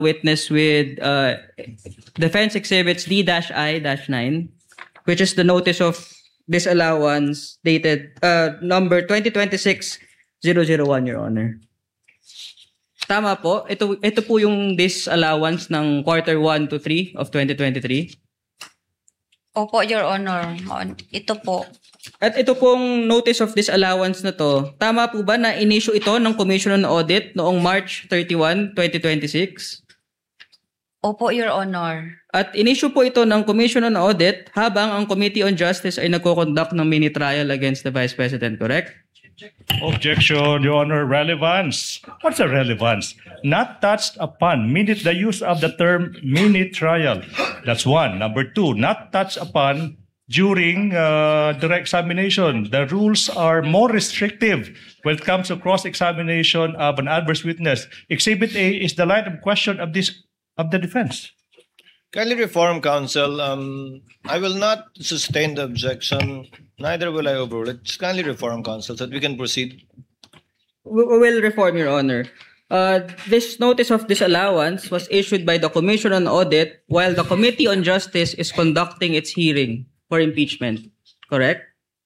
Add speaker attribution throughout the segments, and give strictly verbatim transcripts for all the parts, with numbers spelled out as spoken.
Speaker 1: witness with uh, Defense Exhibits D-I nine, which is the notice of disallowance dated uh, number twenty twenty-six dash zero zero one, Your Honor. Tama po. Ito, ito po yung disallowance ng quarter one to three of twenty twenty-three.
Speaker 2: Opo, Your Honor. Ito po.
Speaker 1: At ito pong notice of disallowance na to, tama po ba na in-issue ito ng Commission on Audit noong March thirty-first, twenty twenty-six?
Speaker 2: Opo, Your Honor.
Speaker 1: At in-issue po ito ng Commission on Audit habang ang Committee on Justice ay nagko-conduct ng mini trial against the Vice President, correct?
Speaker 3: Objection, Your Honor. Relevance. What's the relevance? Not touched upon. Minute the use of the term mini trial. That's one. Number two, not touched upon during uh, direct examination. The rules are more restrictive when it comes to cross-examination of an adverse witness. Exhibit A is the line of question of this of the defense.
Speaker 4: Kindly reform, counsel. Um, I will not sustain the objection. Neither will I overrule it. Just kindly reform, counsel, so that we can proceed.
Speaker 1: We we will reform, Your Honor. Uh, this notice of disallowance was issued by the Commission on Audit while the Committee on Justice is conducting its hearing for impeachment. Correct?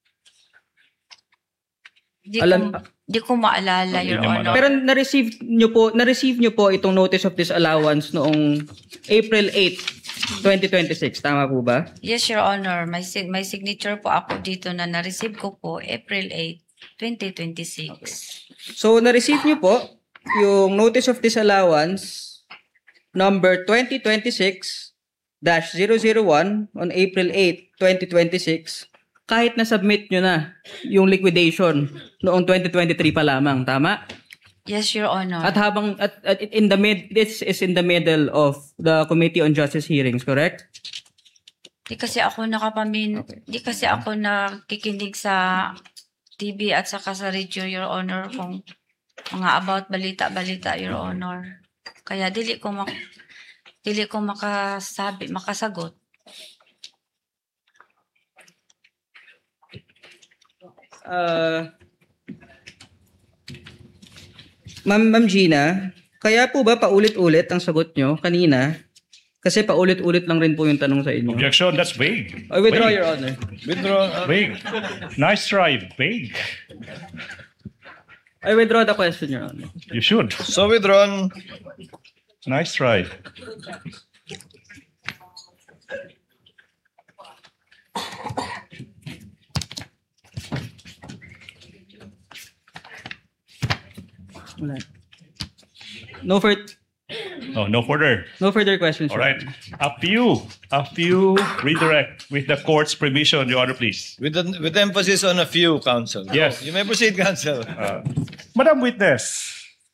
Speaker 2: Di
Speaker 1: Alam-
Speaker 2: ko, di ko maalala, Your
Speaker 3: Hindi
Speaker 2: Honor.
Speaker 1: Pero na-receive nyo po, na-receive nyo po itong notice of disallowance noong April eighth, twenty twenty-six. Tama po ba?
Speaker 2: Yes, Your Honor. May, sig- may signature po ako dito na na-receive ko po April eighth, twenty twenty-six.
Speaker 1: So, na-receive nyo po yung notice of disallowance number twenty twenty-six dash zero zero one on April eighth, twenty twenty-six kahit na-submit nyo na yung liquidation noong twenty twenty-three pa lamang. Tama?
Speaker 2: Yes, Your Honor.
Speaker 1: At habang at, at in the mid this is in the middle of the Committee on Justice hearings, correct?
Speaker 2: Di kasi ako nakapamin, di kasi ako nakikinig sa T V at saka sa radio, Your Honor, kung mga about balita-balita, Your Honor. Kaya dili ko mak dili ko makasabi, makasagot.
Speaker 1: Uh, Ma'am, Ma'am Gina, kaya po ba paulit-ulit ang sagot nyo kanina? Kasi paulit-ulit lang rin po yung tanong sa inyo.
Speaker 3: Objection, that's vague.
Speaker 1: I withdraw,
Speaker 3: Vague.
Speaker 1: Your Honor.
Speaker 4: Withdraw. uh,
Speaker 3: Vague. Nice try. Vague.
Speaker 1: I withdraw the question, Your Honor.
Speaker 3: You should.
Speaker 4: So withdrawn.
Speaker 3: Nice try.
Speaker 1: Wala. No, for,
Speaker 3: Oh, no further.
Speaker 1: no further questions,
Speaker 3: All
Speaker 1: Your
Speaker 3: right.
Speaker 1: Honor.
Speaker 3: A few, a few redirect with the court's permission, Your Honor, please.
Speaker 4: With, the, with emphasis on a few, counsel.
Speaker 3: Yes.
Speaker 4: You may proceed, counsel.
Speaker 3: Uh, Madam Witness,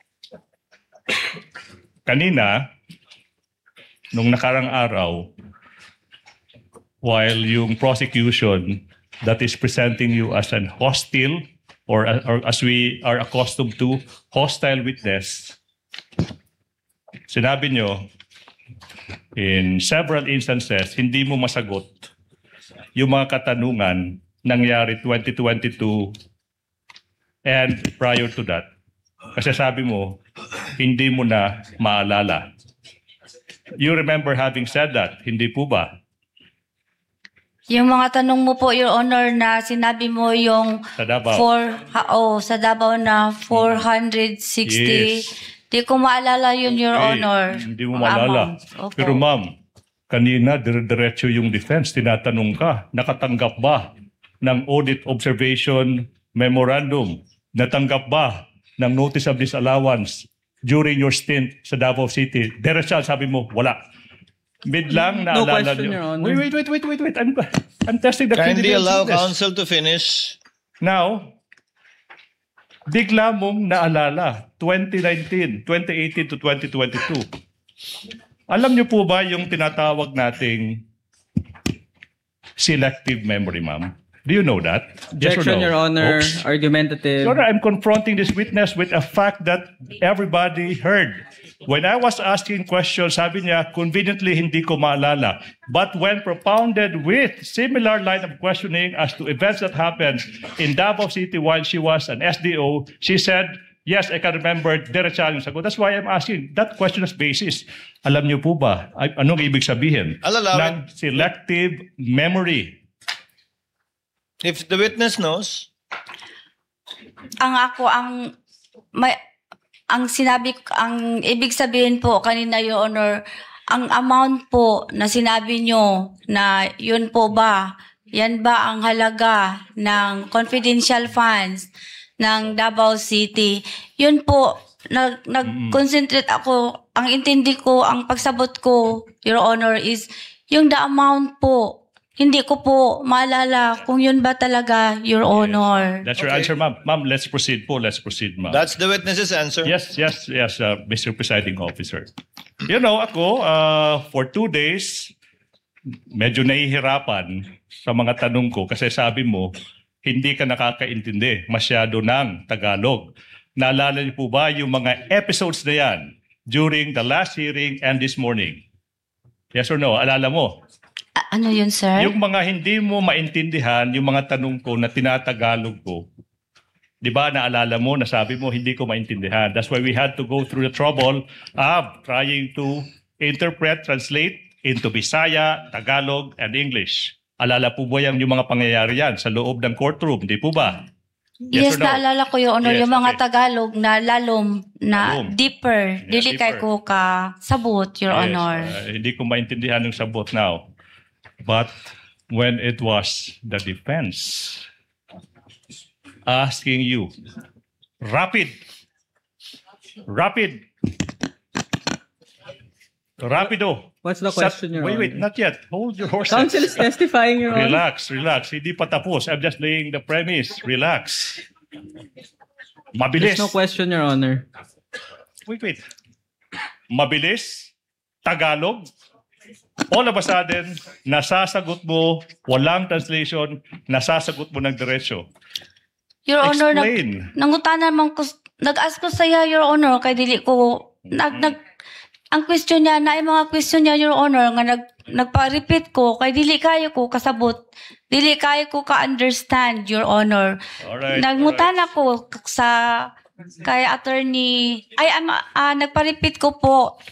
Speaker 3: kanina, nung nakarang araw, while yung prosecution that is presenting you as an hostile or, or as we are accustomed to, hostile witness, sinabi nyo, in several instances, hindi mo masagot yung mga katanungan nangyari twenty twenty-two and prior to that. Kasi sabi mo, hindi mo na maalala. You remember having said that, hindi po ba?
Speaker 2: Yung mga tanong mo po, Your Honor, na sinabi mo yung
Speaker 3: Sa Davao.
Speaker 2: four, ha, oh, sa Davao na four hundred sixty.
Speaker 3: Yes.
Speaker 2: Di ko maalala yun, Your
Speaker 3: Eh,
Speaker 2: Honor.
Speaker 3: Hindi mo
Speaker 2: Ang
Speaker 3: maalala.
Speaker 2: amount. Opo.
Speaker 3: Pero ma'am, kanina dire-diretso yung defense, tinatanong ka, nakatanggap ba ng audit observation memorandum? Natanggap ba ng notice of disallowance during your stint sa Davao City? Diretso, sabi mo, wala. Biglang
Speaker 1: No
Speaker 3: naalala
Speaker 1: question,
Speaker 3: nyo.
Speaker 1: Your Honor.
Speaker 3: Wait, wait, wait, wait, wait, wait. I'm, I'm testing the
Speaker 4: Kindly
Speaker 3: credibility
Speaker 4: allow
Speaker 3: of this.
Speaker 4: counsel to finish.
Speaker 3: Now, bigla mong naalala, twenty nineteen, twenty eighteen to twenty twenty-two. Alam niyo po ba yung tinatawag nating selective memory, ma'am? Do you know that? Yes or
Speaker 1: Objection,
Speaker 3: no?
Speaker 1: Your Honor.
Speaker 3: Oops.
Speaker 1: Argumentative.
Speaker 3: Your Honor, I'm confronting this witness with a fact that everybody heard. When I was asking questions, sabi niya, conveniently hindi ko maalala. But when propounded with similar line of questioning as to events that happened in Davao City while she was an S D O, she said, yes, I can remember diretsahan yung sagot. That's why I'm asking. That question is basis. Alam niyo po ba, ay- anong ibig sabihin
Speaker 4: I'll allow
Speaker 3: ng selective memory?
Speaker 4: If the witness knows,
Speaker 2: Ang ako, ang, may, ang sinabi, ang ibig sabihin po kanina, Your Honor, ang amount po na sinabi nyo na yun po ba, yan ba ang halaga ng confidential funds ng Davao City? Yun po, nag, nag-concentrate ako, ang intindi ko, ang pagsabot ko, Your Honor, is yung the amount po. Hindi ko po maalala kung yun ba talaga, Your Honor.
Speaker 3: That's your
Speaker 4: Okay.
Speaker 3: answer, ma'am. Ma'am, let's proceed po. Let's proceed, ma'am.
Speaker 4: that's the witness's answer.
Speaker 3: Yes, yes, yes, uh, Mister Presiding Officer. You know, ako, uh, for two days, medyo nahihirapan sa mga tanong ko kasi sabi mo, hindi ka nakakaintindi masyado ng Tagalog. Naalala niyo po ba yung mga episodes na yan during the last hearing and this morning? Yes or no? Alala mo?
Speaker 2: A- ano yun, sir?
Speaker 3: Yung mga hindi mo maintindihan, yung mga tanong ko na tinatagalog ko, di ba naalala mo, nasabi mo, hindi ko maintindihan. That's why we had to go through the trouble of trying to interpret, translate into Bisaya, Tagalog, and English. Alala po ba yan yung mga pangyayari yan sa loob ng courtroom, di po ba?
Speaker 2: Yes,
Speaker 3: Yes or no?
Speaker 2: naalala ko, Your Honor,
Speaker 3: Yes,
Speaker 2: yung mga
Speaker 3: okay.
Speaker 2: Tagalog na lalom, na
Speaker 3: Lalom.
Speaker 2: deeper.
Speaker 3: Yeah,
Speaker 2: Dili kay
Speaker 3: deeper.
Speaker 2: ko ka sabot, Your
Speaker 3: Yes,
Speaker 2: Honor.
Speaker 3: uh, hindi ko maintindihan yung sabot now. But when it was the defense asking you, rapid, rapid, rapido.
Speaker 1: What's the
Speaker 3: Sat-
Speaker 1: question, Your
Speaker 3: Wait,
Speaker 1: Honor?
Speaker 3: wait, not yet. Hold your horses.
Speaker 1: Counsel is testifying, Your Honor.
Speaker 3: Relax, relax. Hindi pa tapos. I'm just laying the premise. Relax. Mabilis.
Speaker 1: There's no question, Your Honor.
Speaker 3: Wait, wait. Mabilis, Tagalog, all of a sudden, nasasagot mo, walang translation, nasasagot mo ng diretso.
Speaker 2: Your Honor, nag,
Speaker 3: Explain.
Speaker 2: nangutanan man ko, nag-ask ko saya, Your Honor, kay dili ko, nag, nag, ang question niya, na yung mga question niya, Your Honor, nga nag, nagpa-repeat ko, kay dili kayo ko kasabot, dili kayo ko ka-understand, Your Honor.
Speaker 3: Alright,
Speaker 2: Nagmutan ako sa, kay attorney, ay, am, ah, nagpa-repeat ko po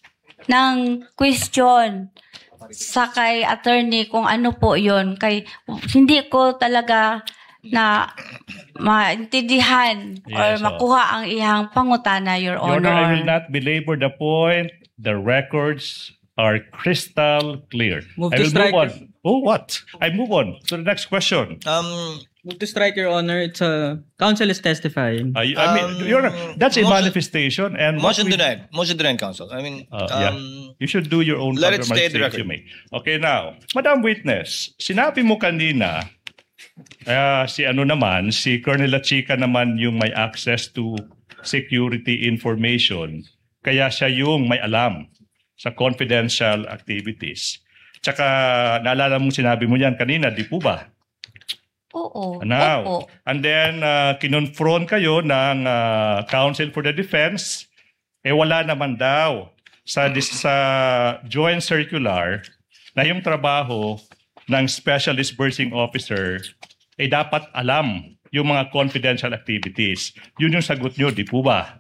Speaker 2: ng question sa kay attorney kung ano po yon, kay hindi ko talaga na maintindihan or
Speaker 3: Yes, oh.
Speaker 2: makuha ang ihang pangutana, Your
Speaker 3: Your Honor, I will
Speaker 2: Honor.
Speaker 3: not belabor the point. The records are crystal clear.
Speaker 1: Move
Speaker 3: I
Speaker 1: to
Speaker 3: will move
Speaker 1: strike.
Speaker 3: on. Oh, what? I move on to the next question.
Speaker 4: Um,
Speaker 1: Move to strike, Your Honor. It's a counsel is testifying.
Speaker 3: I, I mean,
Speaker 4: Um,
Speaker 3: Your Honor, that's a
Speaker 4: motion-
Speaker 3: manifestation. And what
Speaker 4: motion
Speaker 3: we-
Speaker 4: denied. Motion denied, counsel. I mean,
Speaker 3: Uh, yeah.
Speaker 4: um,
Speaker 3: You should do your own
Speaker 4: Let it stay
Speaker 3: compromise
Speaker 4: the
Speaker 3: if you
Speaker 4: record.
Speaker 3: may. Okay, now, Madam Witness, sinabi mo kanina, ah, si ano naman, si Colonel Chica naman yung may access to security information. Kaya siya yung may alam sa confidential activities. Tsaka, naalala mo sinabi mo yan kanina, di po ba?
Speaker 2: Oo.
Speaker 3: Now,
Speaker 2: Opo.
Speaker 3: and then uh, kinonfront kayo ng uh, counsel for the defense, eh wala naman daw sa, dis- sa joint circular na yung trabaho ng special disbursing officer eh dapat alam yung mga confidential activities. Yun yung sagot nyo, di po ba?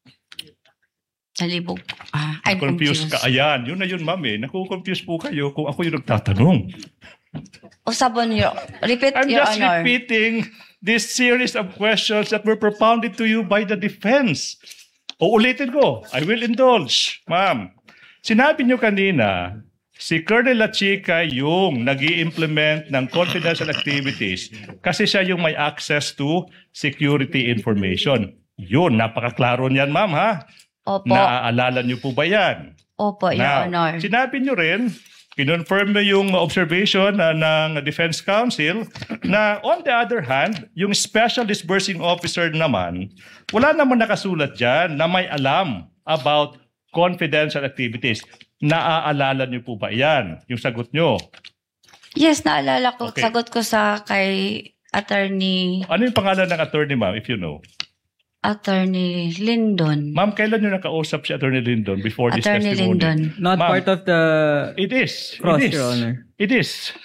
Speaker 2: Nalibog. Ah, I'm
Speaker 3: Confused
Speaker 2: confused.
Speaker 3: ka. Ayan, yun na yun, ma'am eh. Naku-confuse po kayo kung ako yung nagtatanong.
Speaker 2: Usabon, Your, repeat,
Speaker 3: I'm
Speaker 2: Your
Speaker 3: just
Speaker 2: Honor.
Speaker 3: repeating this series of questions that were propounded to you by the defense. Uulitin ko. I will indulge. Ma'am, sinabi niyo kanina, si Colonel Lachica yung nag implement ng confidential activities kasi siya yung may access to security information. Yun, napakaklaro niyan, ma'am, ha?
Speaker 2: Opo.
Speaker 3: Naaalala niyo po ba yan?
Speaker 2: Opo, Your
Speaker 3: Now,
Speaker 2: Honor.
Speaker 3: sinabi nyo rin, kinonfirm mo yung observation uh, ng Defense Counsel na on the other hand, yung Special Disbursing Officer naman, wala naman nakasulat dyan na may alam about confidential activities. Naaalala nyo po ba yan? Yung sagot nyo.
Speaker 2: Yes, naalala ko.
Speaker 3: Okay.
Speaker 2: Sagot ko sa kay attorney,
Speaker 3: Ano yung pangalan ng attorney, ma'am, if you know?
Speaker 2: attorney Lyndon.
Speaker 3: Ma'am, kailan nyo nakausap si Attorney Lyndon before this
Speaker 2: Attorney
Speaker 3: testimony?
Speaker 2: Lyndon.
Speaker 1: Not
Speaker 3: Ma'am.
Speaker 1: part of the
Speaker 3: It is.
Speaker 1: cross,
Speaker 3: It is.
Speaker 1: Your Honor.
Speaker 3: It is.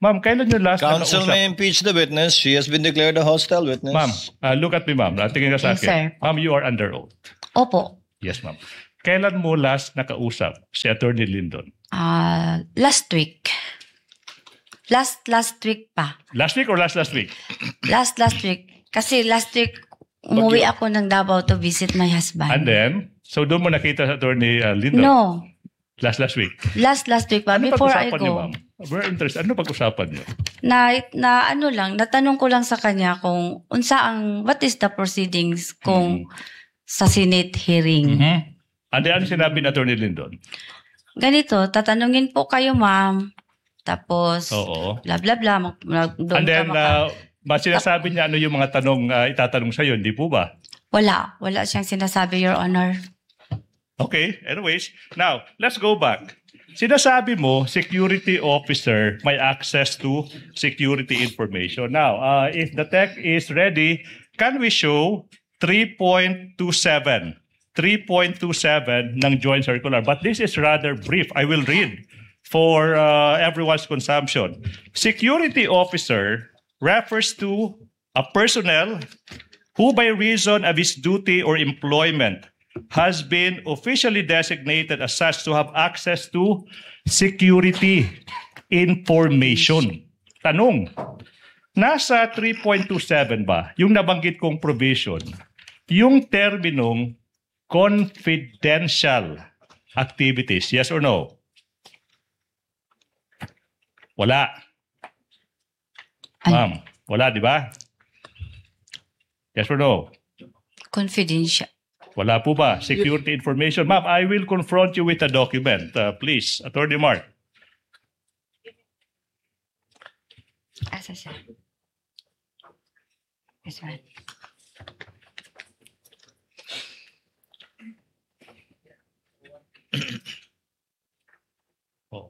Speaker 3: Ma'am, kailan nyo last
Speaker 4: Counsel
Speaker 3: nakausap?
Speaker 4: may impeach the witness. She has been declared a hostile witness.
Speaker 3: Ma'am, uh, look at me, ma'am. Uh, tingin ka sa
Speaker 2: Yes,
Speaker 3: akin.
Speaker 2: sir.
Speaker 3: Ma'am, you are under oath.
Speaker 2: Opo.
Speaker 3: Yes, ma'am. Kailan mo last nakausap si Attorney Lyndon?
Speaker 2: Ah, last week. Last last week pa.
Speaker 3: Last week or last last week?
Speaker 2: Last last week. Kasi last week umuwi ako ng Davao to visit my husband.
Speaker 3: And then, so doon mo nakita sa Attorney uh, Lyndon?
Speaker 2: No.
Speaker 3: Last last week.
Speaker 2: Last last week pa.
Speaker 3: Ano
Speaker 2: Before I
Speaker 3: pag-usapan niyo,
Speaker 2: go.
Speaker 3: ma'am? We're interested. Ano pag-usapan niyo?
Speaker 2: Na, na ano lang, natanong ko lang sa kanya kung unsa ang, what is the proceedings kung sa Senate hearing.
Speaker 3: Mm-hmm. And then, ano sinabi ni Attorney Lyndon?
Speaker 2: Ganito, tatanungin po kayo ma'am. Tapos,
Speaker 3: Oo.
Speaker 2: bla bla bla. Mag, mag, doon
Speaker 3: And then,
Speaker 2: ka maka-
Speaker 3: uh, ba sinasabi niya ano yung mga tanong uh, itatanong sa'yo, hindi po ba?
Speaker 2: wala. Wala siyang sinasabi, Your Honor.
Speaker 3: Okay, anyways. Now, let's go back. Sinasabi mo, security officer may access to security information. Now, uh, if the tech is ready, can we show three point two seven? three point two seven ng Joint Circular. But this is rather brief. I will read for uh, everyone's consumption. Security officer refers to a personnel who by reason of his duty or employment has been officially designated as such to have access to security information. Tanong, nasa three point two seven ba, yung nabanggit kong provision, yung terminong confidential activities, yes or no? Wala.
Speaker 2: Ay.
Speaker 3: Ma'am, wala, di ba? Yes or no?
Speaker 2: Confidential.
Speaker 3: Wala po ba? Security information. Ma'am, I will confront you with a document. Uh, please, Attorney Mark.
Speaker 2: Asa siya? Yes, ma'am.
Speaker 3: Oh.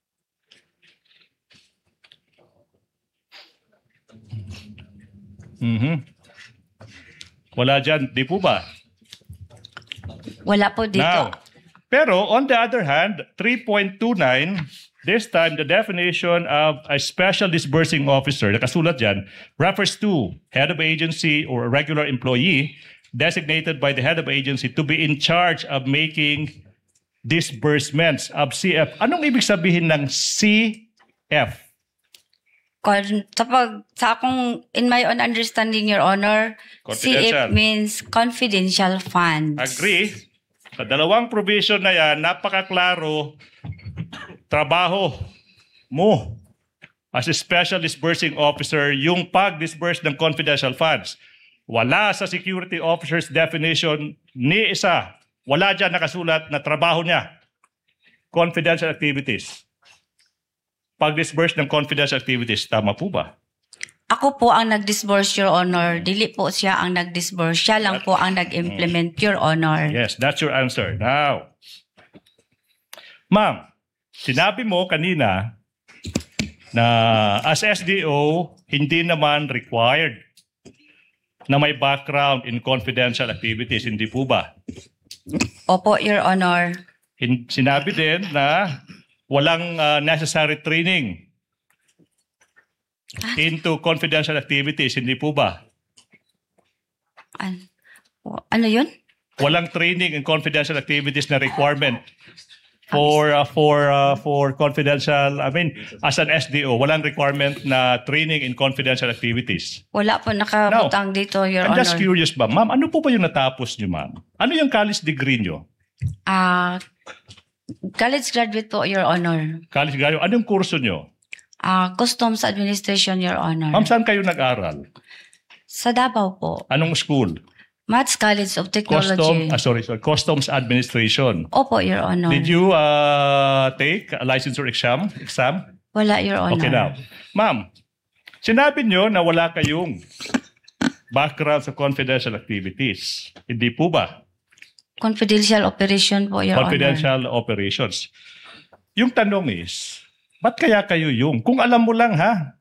Speaker 3: Mhm. Wala dyan. Di po ba?
Speaker 2: Wala po dito.
Speaker 3: Now, pero on the other hand, three point two nine, this time the definition of a special disbursing officer, nakasulat dyan, refers to head of agency or a regular employee designated by the head of agency to be in charge of making disbursements of C F. Anong ibig sabihin ng C F?
Speaker 2: Kon, sa, pag, sa akong, in my own understanding, Your Honor, C
Speaker 3: Confidential.
Speaker 2: F means confidential funds.
Speaker 3: Agree? Sa dalawang provision na yan, napakaklaro, trabaho mo as a special disbursing officer yung pag-disburse ng confidential funds. Wala sa security officer's definition ni isa. Wala dyan nakasulat na trabaho niya. Confidential activities. Pag-disburse ng confidential activities, tama po ba?
Speaker 2: Ako po ang nag-disburse, Your Honor. Dili po siya ang nag-disburse. Siya lang po ang nag-implement, Your Honor.
Speaker 3: Yes, that's your answer. Now, ma'am, sinabi mo kanina na as S D O, hindi naman required na may background in confidential activities. Hindi po ba?
Speaker 2: Opo, Your Honor.
Speaker 3: Hin- Sinabi din na walang uh, necessary training into confidential activities. Hindi po ba?
Speaker 2: An- ano yun?
Speaker 3: Walang training in confidential activities na requirement for uh, for uh, for confidential, I mean, as an S D O, walang requirement na training in confidential activities.
Speaker 2: Wala po nakabutang dito, Your
Speaker 3: I'm
Speaker 2: Honor.
Speaker 3: just curious ba, ma'am, ano po ba yung natapos niyo, ma'am? Ano yung college degree niyo?
Speaker 2: Ah, college graduate po, Your Honor.
Speaker 3: College graduate, anong kurso niyo?
Speaker 2: Ah, Customs Administration, Your Honor.
Speaker 3: Ma'am, saan kayo nag-aral?
Speaker 2: Sa Davao po.
Speaker 3: Anong school?
Speaker 2: Mats College of Technology.
Speaker 3: Custom, ah, sorry, sorry, Customs Administration.
Speaker 2: Opo, Your Honor.
Speaker 3: Did you uh, take a licensure exam? Exam?
Speaker 2: Wala, Your Honor.
Speaker 3: Okay now. Ma'am, sinabi niyo na wala kayong background sa confidential activities. Hindi po ba?
Speaker 2: Confidential operation po, Your Honor.
Speaker 3: Confidential operations. Yung tanong is, ba't kaya kayo yung? Kung alam mo lang ha,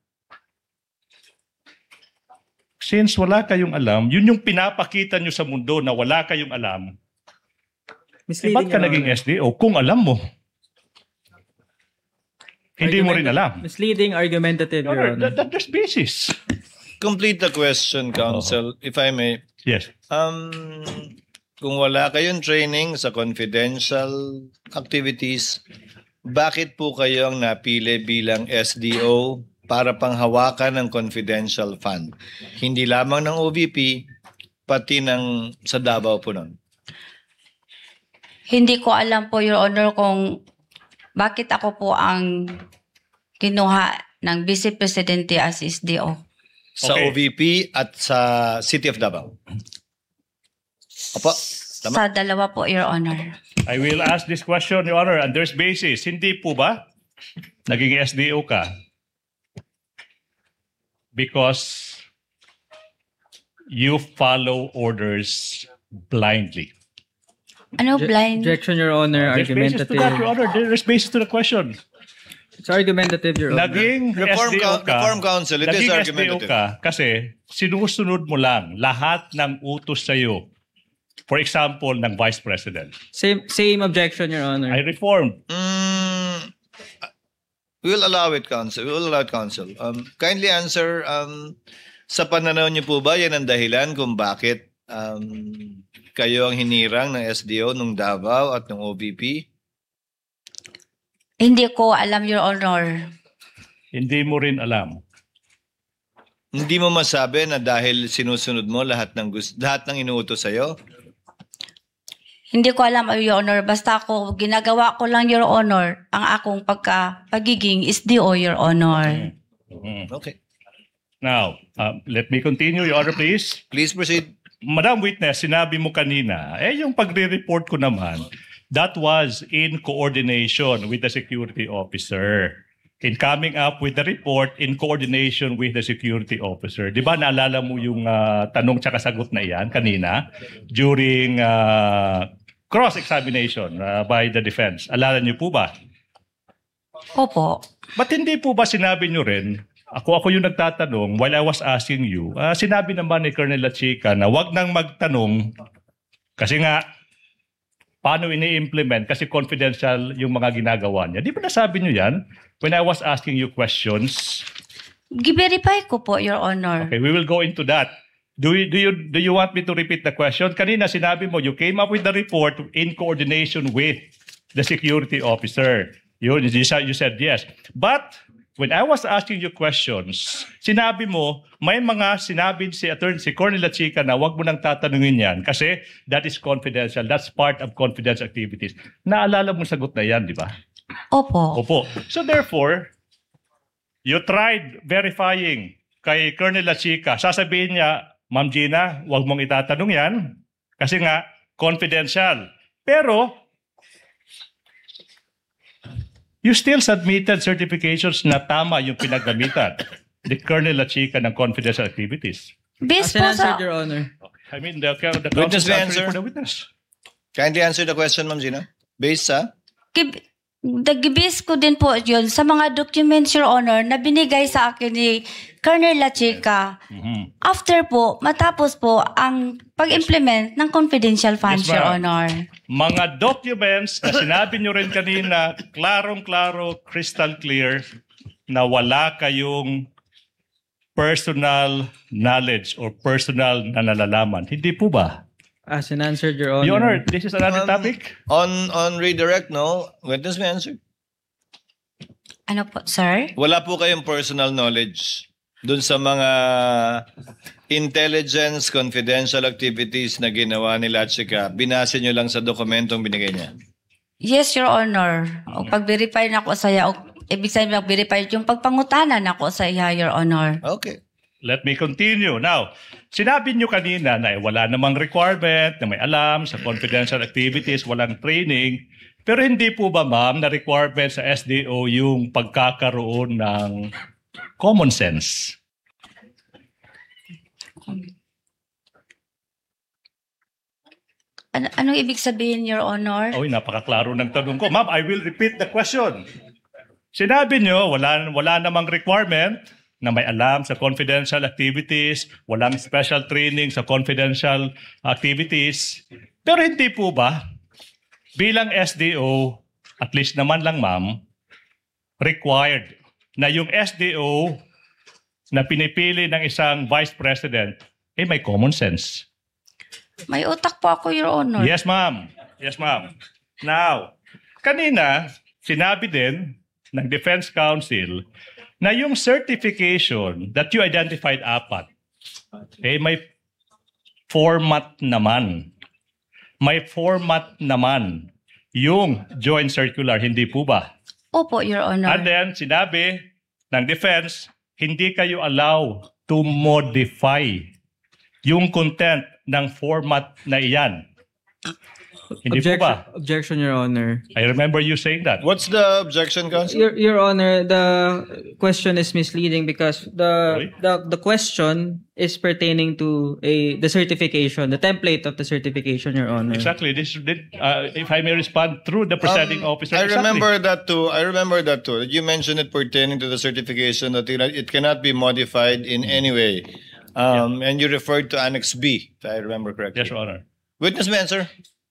Speaker 3: since wala kayong alam, yun yung pinapakita nyo sa mundo na wala kayong alam, eh, ba't ka naging S D O kung alam mo? Hindi mo rin
Speaker 1: Argumentative-
Speaker 3: alam.
Speaker 1: Misleading, argumentative,
Speaker 3: Your
Speaker 1: Your
Speaker 3: Honor,
Speaker 1: Honor.
Speaker 3: that, that, there's basis.
Speaker 4: Complete the question, counsel, if I may.
Speaker 3: Yes.
Speaker 4: Um, kung wala kayong training sa confidential activities, bakit po kayo ang napili bilang S D O para panghawakan ng confidential fund? Hindi lamang ng O V P, pati ng sa Davao po nun.
Speaker 2: Hindi ko alam po, Your Honor, kung bakit ako po ang kinuha ng Vice Presidente as S D O.
Speaker 4: Sa
Speaker 3: Okay.
Speaker 4: O V P at sa City of Davao. Opo, tama.
Speaker 2: Sa dalawa po, Your Honor.
Speaker 3: I will ask this question, Your Honor, and there's basis. Hindi po ba naging S D O ka because you follow orders blindly?
Speaker 2: Ano,
Speaker 1: Je-
Speaker 2: blind?
Speaker 1: Objection, Your Honor.
Speaker 3: There's basis to
Speaker 1: Argumentative.
Speaker 3: that, Your Honor. There's basis to the question.
Speaker 1: It's argumentative, Your Honor.
Speaker 3: Naging
Speaker 4: Reform,
Speaker 3: S D O
Speaker 4: coun-
Speaker 3: ka,
Speaker 4: reform council, it is
Speaker 3: naging S D O
Speaker 4: argumentative.
Speaker 3: ka kasi sinusunod mo lang lahat ng utos sa'yo. For example, ng Vice President.
Speaker 1: Same same objection, Your Honor.
Speaker 3: I reformed.
Speaker 4: Mm, we will allow it, counsel. We will allow it, counsel. Um, kindly answer, um, sa pananaw niyo po ba yan ang dahilan kung bakit um, kayo ang hinirang ng S D O nung Davao at ng O V P?
Speaker 2: Hindi ko alam, Your Honor.
Speaker 3: Hindi mo rin alam.
Speaker 4: Hindi mo masabi na dahil sinusunod mo lahat ng gusto, lahat ng inuutos sa'yo?
Speaker 2: Hindi ko alam, Your Honor. Basta ako, ginagawa ko lang, Your Honor, ang akong pagka, pagiging S D O, Your Honor.
Speaker 3: Mhm.
Speaker 4: Okay.
Speaker 3: Now, um, let me continue, Your Honor, please.
Speaker 4: Please proceed.
Speaker 3: Madam Witness, sinabi mo kanina, eh yung pagre-report ko naman, that was in coordination with the security officer. In coming up with the report in coordination with the security officer. Di ba naalala mo yung ah, tanong tsaka sagot na iyan kanina during ah, cross-examination ah, by the defense? Alala niyo po ba?
Speaker 2: Opo.
Speaker 3: Ba't hindi po ba sinabi niyo rin, ako ako yung nagtatanong while I was asking you, ah, sinabi naman ni Colonel Lachica na wag nang magtanong kasi nga, paano ini-implement kasi confidential yung mga ginagawa niya. Di ba nasabi niyo yan when I was asking you questions?
Speaker 2: Gi-verify ko po, Your Honor.
Speaker 3: Okay, we will go into that. Do you, do you, do you want me to repeat the question? Kanina sinabi mo, you came up with the report in coordination with the security officer. You, you said you said yes. But when I was asking you questions, sinabi mo, may mga sinabi si Attorney si Colonel Lachica na wag mo nang tatanungin yan kasi that is confidential. That's part of confidential activities. Naalala mo sagot na yan, di ba?
Speaker 2: Opo.
Speaker 3: Opo. So therefore, you tried verifying kay Colonel Lachica. Sasabihin niya, Ma'am Gina, wag mong itatanong yan kasi nga confidential. Pero you still submitted certifications na tama yung pinaggamitan ni Colonel Lachica ng confidential activities.
Speaker 2: Based
Speaker 1: As
Speaker 2: po
Speaker 1: an answer,
Speaker 2: sa...
Speaker 1: Your Honor.
Speaker 3: I mean, the, the
Speaker 4: Witness
Speaker 3: counsel
Speaker 4: may
Speaker 3: answering
Speaker 4: answer.
Speaker 3: for the witness.
Speaker 4: Kindly answer the question, Ma'am Gina. Based sa?
Speaker 2: Gib- Nag-base ko din po yun sa mga documents, Your Honor, na binigay sa akin ni Colonel Lachica.
Speaker 3: Mhm.
Speaker 2: After po, matapos po ang pag-implement ng confidential funds,
Speaker 3: Yes,
Speaker 2: Your
Speaker 3: ma'am.
Speaker 2: Honor.
Speaker 3: Mga documents na sinabi nyo rin kanina, klarong-klaro, crystal clear, na wala kayong personal knowledge or personal na nalalaman. Hindi po ba?
Speaker 1: As an answer, Your Honor.
Speaker 3: Your Honor, this is another
Speaker 4: Um,
Speaker 3: topic.
Speaker 4: On on redirect, no? Witness may answer.
Speaker 2: Ano po, sir?
Speaker 4: Wala po kayong personal knowledge dun sa mga intelligence confidential activities na ginawa ni Lachica. Binase nyo lang sa dokumentong binigay niya.
Speaker 2: Yes, Your Honor. O pag-verify na ako sa iya, o ibig sabihin mag-verify yung pagpangutanan ako sa iya, Your Honor.
Speaker 4: Okay.
Speaker 3: Let me continue. Now, sinabi nyo kanina na eh, wala namang requirement, na may alam sa confidential activities, walang training. Pero hindi po ba, ma'am, na requirement sa S D O yung pagkakaroon ng common sense?
Speaker 2: Ano, anong ibig sabihin, Your Honor?
Speaker 3: Oy, napakaklaro ng tanong ko. Ma'am, I will repeat the question. Sinabi nyo, wala, wala namang requirement na may alam sa confidential activities, walang special training sa confidential activities. Pero hindi po ba, bilang S D O, at least naman lang ma'am, required na yung S D O na pinipili ng isang vice president, eh may common sense.
Speaker 2: May utak po ako, Your Honor.
Speaker 3: Yes, ma'am. Yes, ma'am. Now, kanina, sinabi din ng Defense Council na yung certification that you identified apat, eh may format naman. May format naman yung joint circular, hindi po ba?
Speaker 2: Opo, Your Honor.
Speaker 3: And then, sinabi ng defense, hindi kayo allow to modify yung content ng format na iyan. Hindi po
Speaker 1: Objection,
Speaker 3: ba?
Speaker 1: objection, Your Honor.
Speaker 3: I remember you saying that.
Speaker 4: What's the objection, Counsel?
Speaker 1: Your, Your Honor, the question is misleading because the
Speaker 3: Sorry?
Speaker 1: the the question is pertaining to a the certification, the template of the certification, Your Honor.
Speaker 3: Exactly. This, did, uh, if I may respond through the presiding
Speaker 4: Um,
Speaker 3: officer.
Speaker 4: I
Speaker 3: exactly.
Speaker 4: remember that too. I remember that too. You mentioned it pertaining to the certification that it cannot be modified in any way. Um, And you referred to Annex B, if I remember correctly.
Speaker 3: Yes, Your Honor.
Speaker 4: Witness may answer.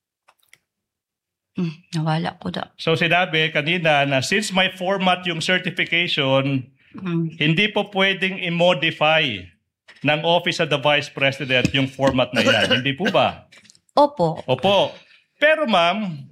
Speaker 2: Hmm, nawala ko da.
Speaker 3: So sinabi kanina na since may format yung certification,
Speaker 2: Hmm.
Speaker 3: hindi po pwedeng i-modify ng Office of the Vice President yung format na yan. Hindi po ba?
Speaker 2: Opo.
Speaker 3: Opo. Pero ma'am,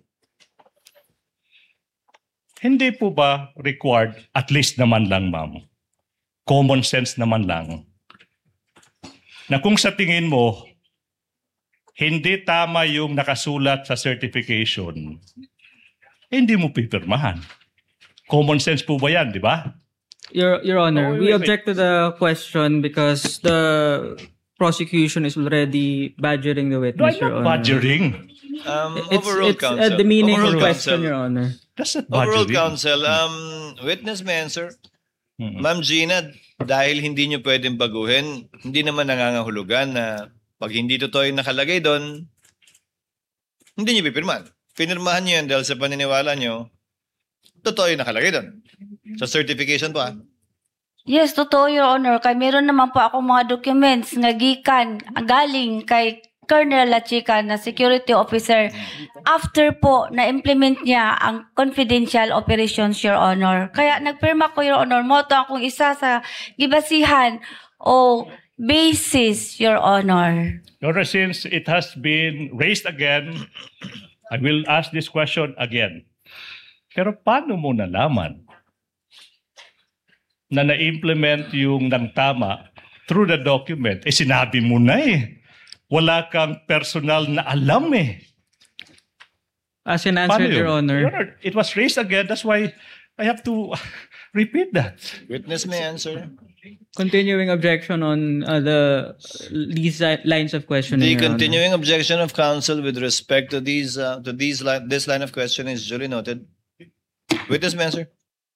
Speaker 3: hindi po ba required, at least naman lang ma'am, common sense naman lang, na kung sa tingin mo, hindi tama yung nakasulat sa certification, hindi mo pipirmahan. Common sense po ba yan, di ba?
Speaker 1: Your Your Honor,
Speaker 3: Oh, wait,
Speaker 1: we
Speaker 3: wait,
Speaker 1: object to the question because the prosecution is already badgering the
Speaker 3: No,
Speaker 1: witness,
Speaker 3: I'm
Speaker 1: Your
Speaker 3: not
Speaker 1: Honor.
Speaker 3: badgering.
Speaker 4: Um,
Speaker 1: It's
Speaker 4: overruled,
Speaker 1: it's uh,
Speaker 4: Counsel.
Speaker 1: the meaning of
Speaker 4: Overruled,
Speaker 1: the question,
Speaker 4: Counsel.
Speaker 1: Your Honor.
Speaker 3: That's not
Speaker 4: Overruled,
Speaker 3: badgering.
Speaker 4: Counsel. Um, witness may answer.
Speaker 3: Mm-mm.
Speaker 4: Ma'am Gina, dahil hindi nyo pwedeng baguhin, hindi naman nangangahulugan na pag hindi totoo yung nakalagay doon, hindi nyo pipirman. Pinirmahan nyo yan dahil sa paniniwala nyo, totoo yung nakalagay doon. Sa certification pa.
Speaker 2: Yes, totoo, Your Honor. Kay meron naman po ako mga documents nga gikan galing kay Colonel Lachica na security officer after po na-implement niya ang confidential operations, Your Honor. Kaya nagpirma ko, Your Honor, mo to akong isa sa gibasihan o basis, Your Honor.
Speaker 3: Your Honor, since it has been raised again, I will ask this question again. Pero paano mo nalaman na na-implement yung ng tama through the document? Eh sinabi mo na eh. Wala kang personal na alam eh.
Speaker 1: As an
Speaker 3: Paano
Speaker 1: answer,
Speaker 3: yun?
Speaker 1: Your Honor.
Speaker 3: Your Honor, it was raised again. That's why I have to repeat that.
Speaker 4: Witness may answer.
Speaker 1: Continuing objection on uh, the these li- lines of questioning,
Speaker 4: The
Speaker 1: Your Honor.
Speaker 4: continuing objection of counsel with respect to these uh, to these li- this line of questioning is duly noted. Witness may answer.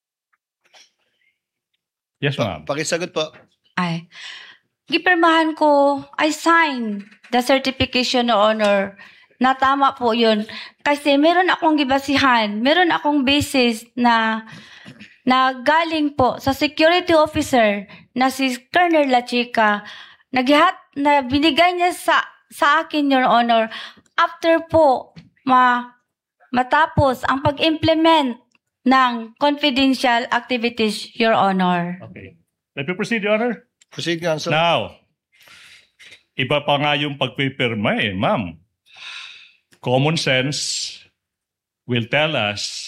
Speaker 3: Yes, ma'am.
Speaker 4: Pakisagot po.
Speaker 2: Ay. Gipirmahan ko, I sign the certification, Your Honor. Na tama po yun. Kasi meron akong gibasihan, meron akong basis na na galing po sa security officer na si Colonel Lachica. Naghihat, na binigay niya sa, sa akin, Your Honor, after po ma, matapos ang pag-implement ng confidential activities, Your Honor.
Speaker 3: Okay. Let me proceed, Your Honor.
Speaker 4: Proceed, counsel.
Speaker 3: Now, iba pa nga yung pagpipirma eh, ma'am. Common sense will tell us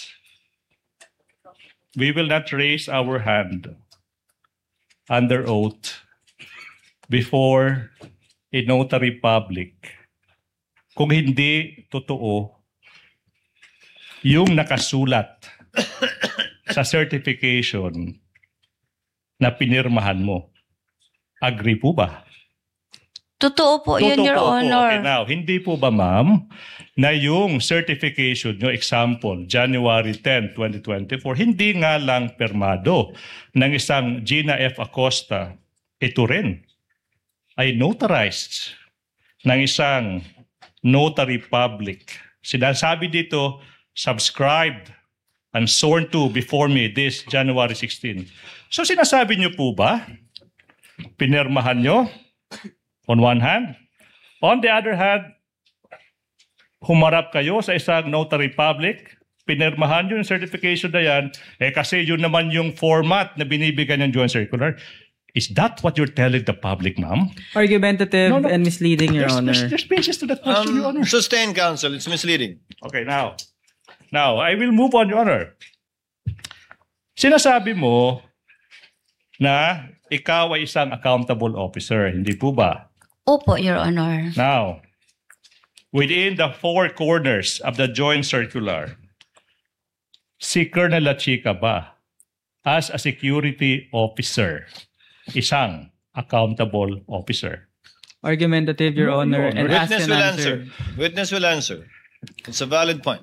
Speaker 3: we will not raise our hand under oath before a notary public kung hindi totoo yung nakasulat sa certification na pinirmahan mo. Agree po ba?
Speaker 2: Totoo po yun,
Speaker 3: Totoo
Speaker 2: Your
Speaker 3: po po.
Speaker 2: Honor.
Speaker 3: Okay, now, hindi po ba, ma'am, na yung certification nyo, example, January tenth, twenty twenty-four, hindi nga lang permado ng isang Gina F. Acosta, ito rin ay notarized ng isang notary public. Sinasabi dito, subscribed and sworn to before me this January sixteenth. So sinasabi nyo po ba, pinirmahan nyo on one hand? On the other hand, humarap kayo sa isang notary public pinirmahan yun yung certification na yan, eh kasi yun naman yung format na binibigyan ng joint circular. Is that what you're telling the public, ma'am?
Speaker 1: Argumentative
Speaker 3: No, no.
Speaker 1: and misleading, Your
Speaker 3: There's,
Speaker 1: Honor.
Speaker 3: there's, there's basis to that question, Your
Speaker 4: Um,
Speaker 3: Honor.
Speaker 4: sustain, counsel. It's misleading.
Speaker 3: Okay, now. Now, I will move on, Your Honor. Sinasabi mo na ikaw ay isang accountable officer, hindi po ba?
Speaker 2: Opo, Your Honor.
Speaker 3: Now, within the four corners of the joint circular, si Colonel La Chica ba, as a security officer, isang accountable officer?
Speaker 1: Argumentative, Your
Speaker 3: No,
Speaker 1: Honor,
Speaker 3: no,
Speaker 1: and
Speaker 3: no.
Speaker 1: ask
Speaker 4: Witness
Speaker 1: and
Speaker 4: will
Speaker 1: answer.
Speaker 4: answer. Witness will answer. It's a valid point.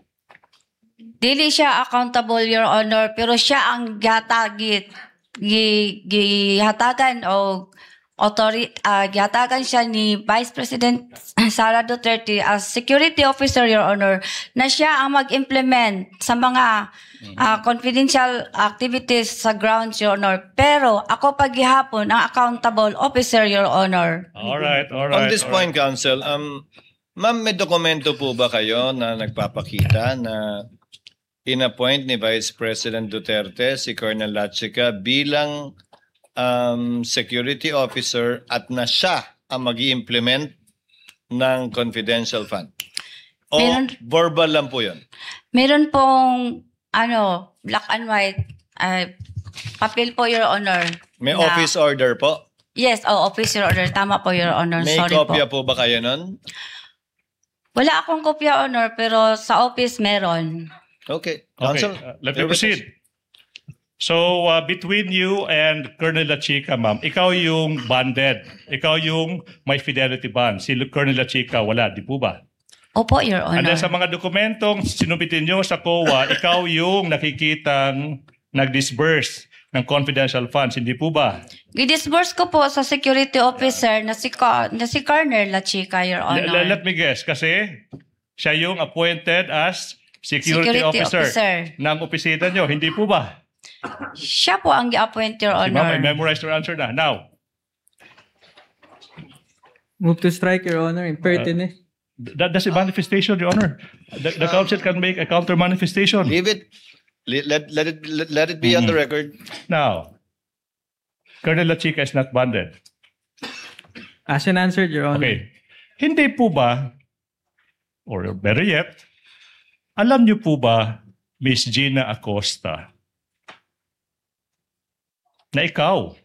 Speaker 2: Dili siya accountable, Your Honor, pero siya ang gatagit, gi, gihatagan o authority, uh, gihatagan siya ni Vice President Sara Duterte as security officer, Your Honor, na siya ang mag-implement sa mga uh, confidential activities sa grounds, Your Honor. Pero ako paghihapon ang accountable officer, Your Honor.
Speaker 3: All right, all right.
Speaker 4: On this
Speaker 3: all right.
Speaker 4: point, counsel, um, ma'am, may dokumento po ba kayo na nagpapakita na in-appoint ni Vice President Duterte si Colonel La Chica bilang um, security officer at na siya ang mag-i-implement ng confidential fund? O
Speaker 2: Meron-
Speaker 4: verbal lang po yun?
Speaker 2: Meron pong, ano, black and white, uh, papel po, Your Honor.
Speaker 4: May
Speaker 2: na-
Speaker 4: office order po?
Speaker 2: Yes, oh, office, Your Honor. Tama po, Your Honor.
Speaker 4: May
Speaker 2: Sorry po.
Speaker 4: kopya po ba kayo nun?
Speaker 2: Wala akong kopya, Honor, pero sa office meron.
Speaker 4: Okay.
Speaker 3: Okay,
Speaker 4: Counsel,
Speaker 3: uh, let me
Speaker 4: your
Speaker 3: proceed. So, uh, between you and Colonel La Chica, ma'am, ikaw yung bonded. Ikaw yung may fidelity bond. Si Colonel La Chica, wala. Di po ba?
Speaker 2: Opo, Your
Speaker 3: And
Speaker 2: Honor.
Speaker 3: then sa mga dokumentong sinubitin nyo sa C O A, ikaw yung nakikitang nag-disburse ng confidential funds. Hindi po ba?
Speaker 2: Gidisburse ko po sa security officer na si, Ka- na si Colonel La Chica, Your
Speaker 3: L-
Speaker 2: Honor.
Speaker 3: l- let me guess. Kasi siya yung appointed as security,
Speaker 2: Security
Speaker 3: officer,
Speaker 2: officer.
Speaker 3: ng opisina nyo. Hindi po ba?
Speaker 2: Siya po ang gi-appoint, Your
Speaker 3: Si ma'am, I
Speaker 2: Honor.
Speaker 3: memorized your answer na. Now,
Speaker 1: Move to strike, Your Honor. Impertinent.
Speaker 3: that, that's a manifestation, Your Honor. The, the council can make a counter manifestation.
Speaker 4: Leave it. Let, let, let it let, let it be on the record.
Speaker 3: Now, Colonel La Chica is not bonded.
Speaker 1: Asked and answered, Your Honor.
Speaker 3: Okay. Hindi po ba, or better yet, alam niyo po ba, Miss Gina Acosta, na ikaw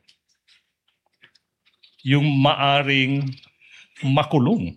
Speaker 3: yung maaring makulong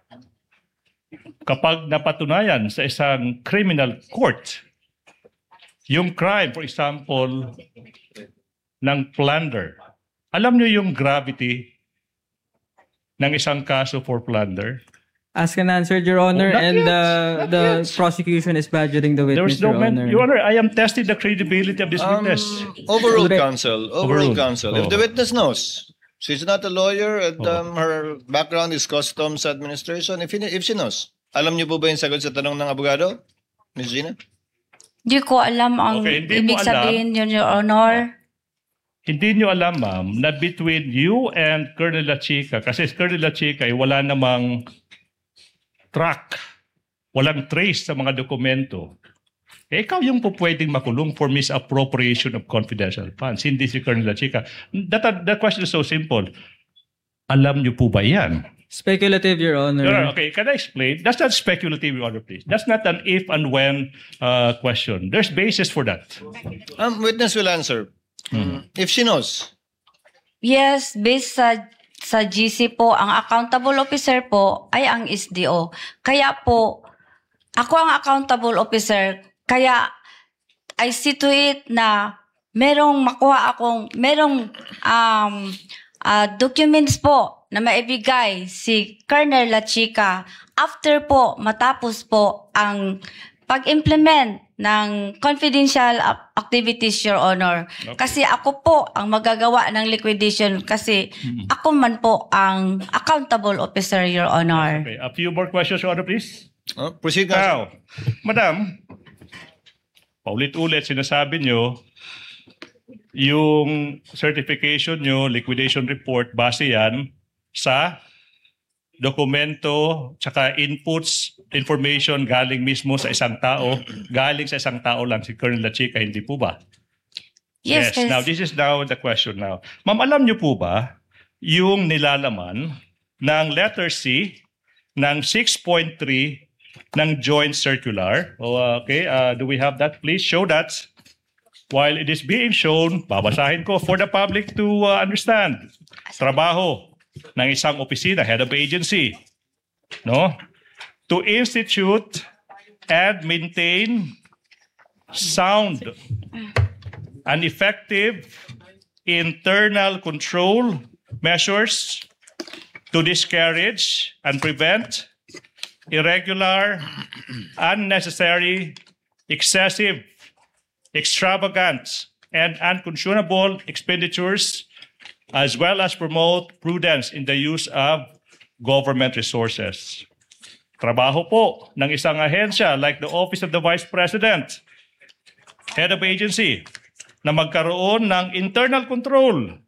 Speaker 3: kapag napatunayan sa isang criminal court yung crime, for example, ng plunder. Alam niyo yung gravity ng isang kaso for plunder?
Speaker 1: Asked and answered, Your Honor,
Speaker 3: Oh, not
Speaker 1: and
Speaker 3: yet.
Speaker 1: uh,
Speaker 3: Not
Speaker 1: the
Speaker 3: yet.
Speaker 1: prosecution is badgering the
Speaker 3: There
Speaker 1: witness,
Speaker 3: was no
Speaker 1: Your
Speaker 3: man,
Speaker 1: Honor.
Speaker 3: Your Honor, I am testing the credibility of this
Speaker 4: Um,
Speaker 3: witness.
Speaker 4: overruled,
Speaker 1: Correct.
Speaker 4: counsel.
Speaker 3: Overruled.
Speaker 4: Overruled, counsel. If
Speaker 3: Oh.
Speaker 4: the witness knows, she's not a lawyer and
Speaker 3: Oh.
Speaker 4: um, her background is customs administration. If, he- if she knows, alam niyo po ba yung sagot sa tanong ng abogado, Miz Gina?
Speaker 2: Di ko alam ang
Speaker 3: Okay, hindi mo
Speaker 2: ibig
Speaker 3: alam.
Speaker 2: sabihin yun, Your Honor.
Speaker 3: Hindi nyo alam, ma'am, na between you and Colonel La Chica, kasi Colonel La Chica ay wala namang track, walang trace sa mga dokumento. Eh, ikaw yung po pwedeng makulong for misappropriation of confidential funds, hindi si Colonel La Chica. That, that question is so simple. Alam nyo po ba yan?
Speaker 1: Speculative, Your Honor.
Speaker 3: Your Honor, okay, can I explain? That's not speculative, Your Honor, please. That's not an if and when uh, question. There's basis for that.
Speaker 4: Um, witness will answer. If she knows.
Speaker 2: Yes, based sa sa G C po, ang accountable officer po ay ang S D O. Kaya po, ako ang accountable officer, kaya I see to it na merong makuha akong, merong um, uh, documents po na maibigay si Colonel La Chica after po, matapos po ang pag-implement ng confidential ap- activities, Your Honor. Kasi ako po ang magagawa ng liquidation kasi ako man po ang accountable officer, Your Honor.
Speaker 3: Okay, a few more questions, Your Honor, please.
Speaker 4: Uh, proceed, counsel.
Speaker 3: Now, Madam, paulit-ulit sinasabi nyo, yung certification nyo, liquidation report, base yan sa dokumento, tsaka inputs, information galing mismo sa isang tao, galing sa isang tao lang, si Colonel La Chica, hindi po ba?
Speaker 2: Yes, yes.
Speaker 3: Now, this is now the question now. Ma'am, alam niyo po ba yung nilalaman ng letter C ng six point three ng joint circular? Oh, okay, uh, do we have that? Please show that. While it is being shown, babasahin ko for the public to uh, understand. Trabaho ng isang opisina, head of agency, no? To institute and maintain sound and effective internal control measures to discourage and prevent irregular, unnecessary, excessive, extravagant, and unconscionable expenditures, as well as promote prudence in the use of government resources. Trabaho po ng isang ahensya like the Office of the Vice President, Head of Agency, na magkaroon ng internal control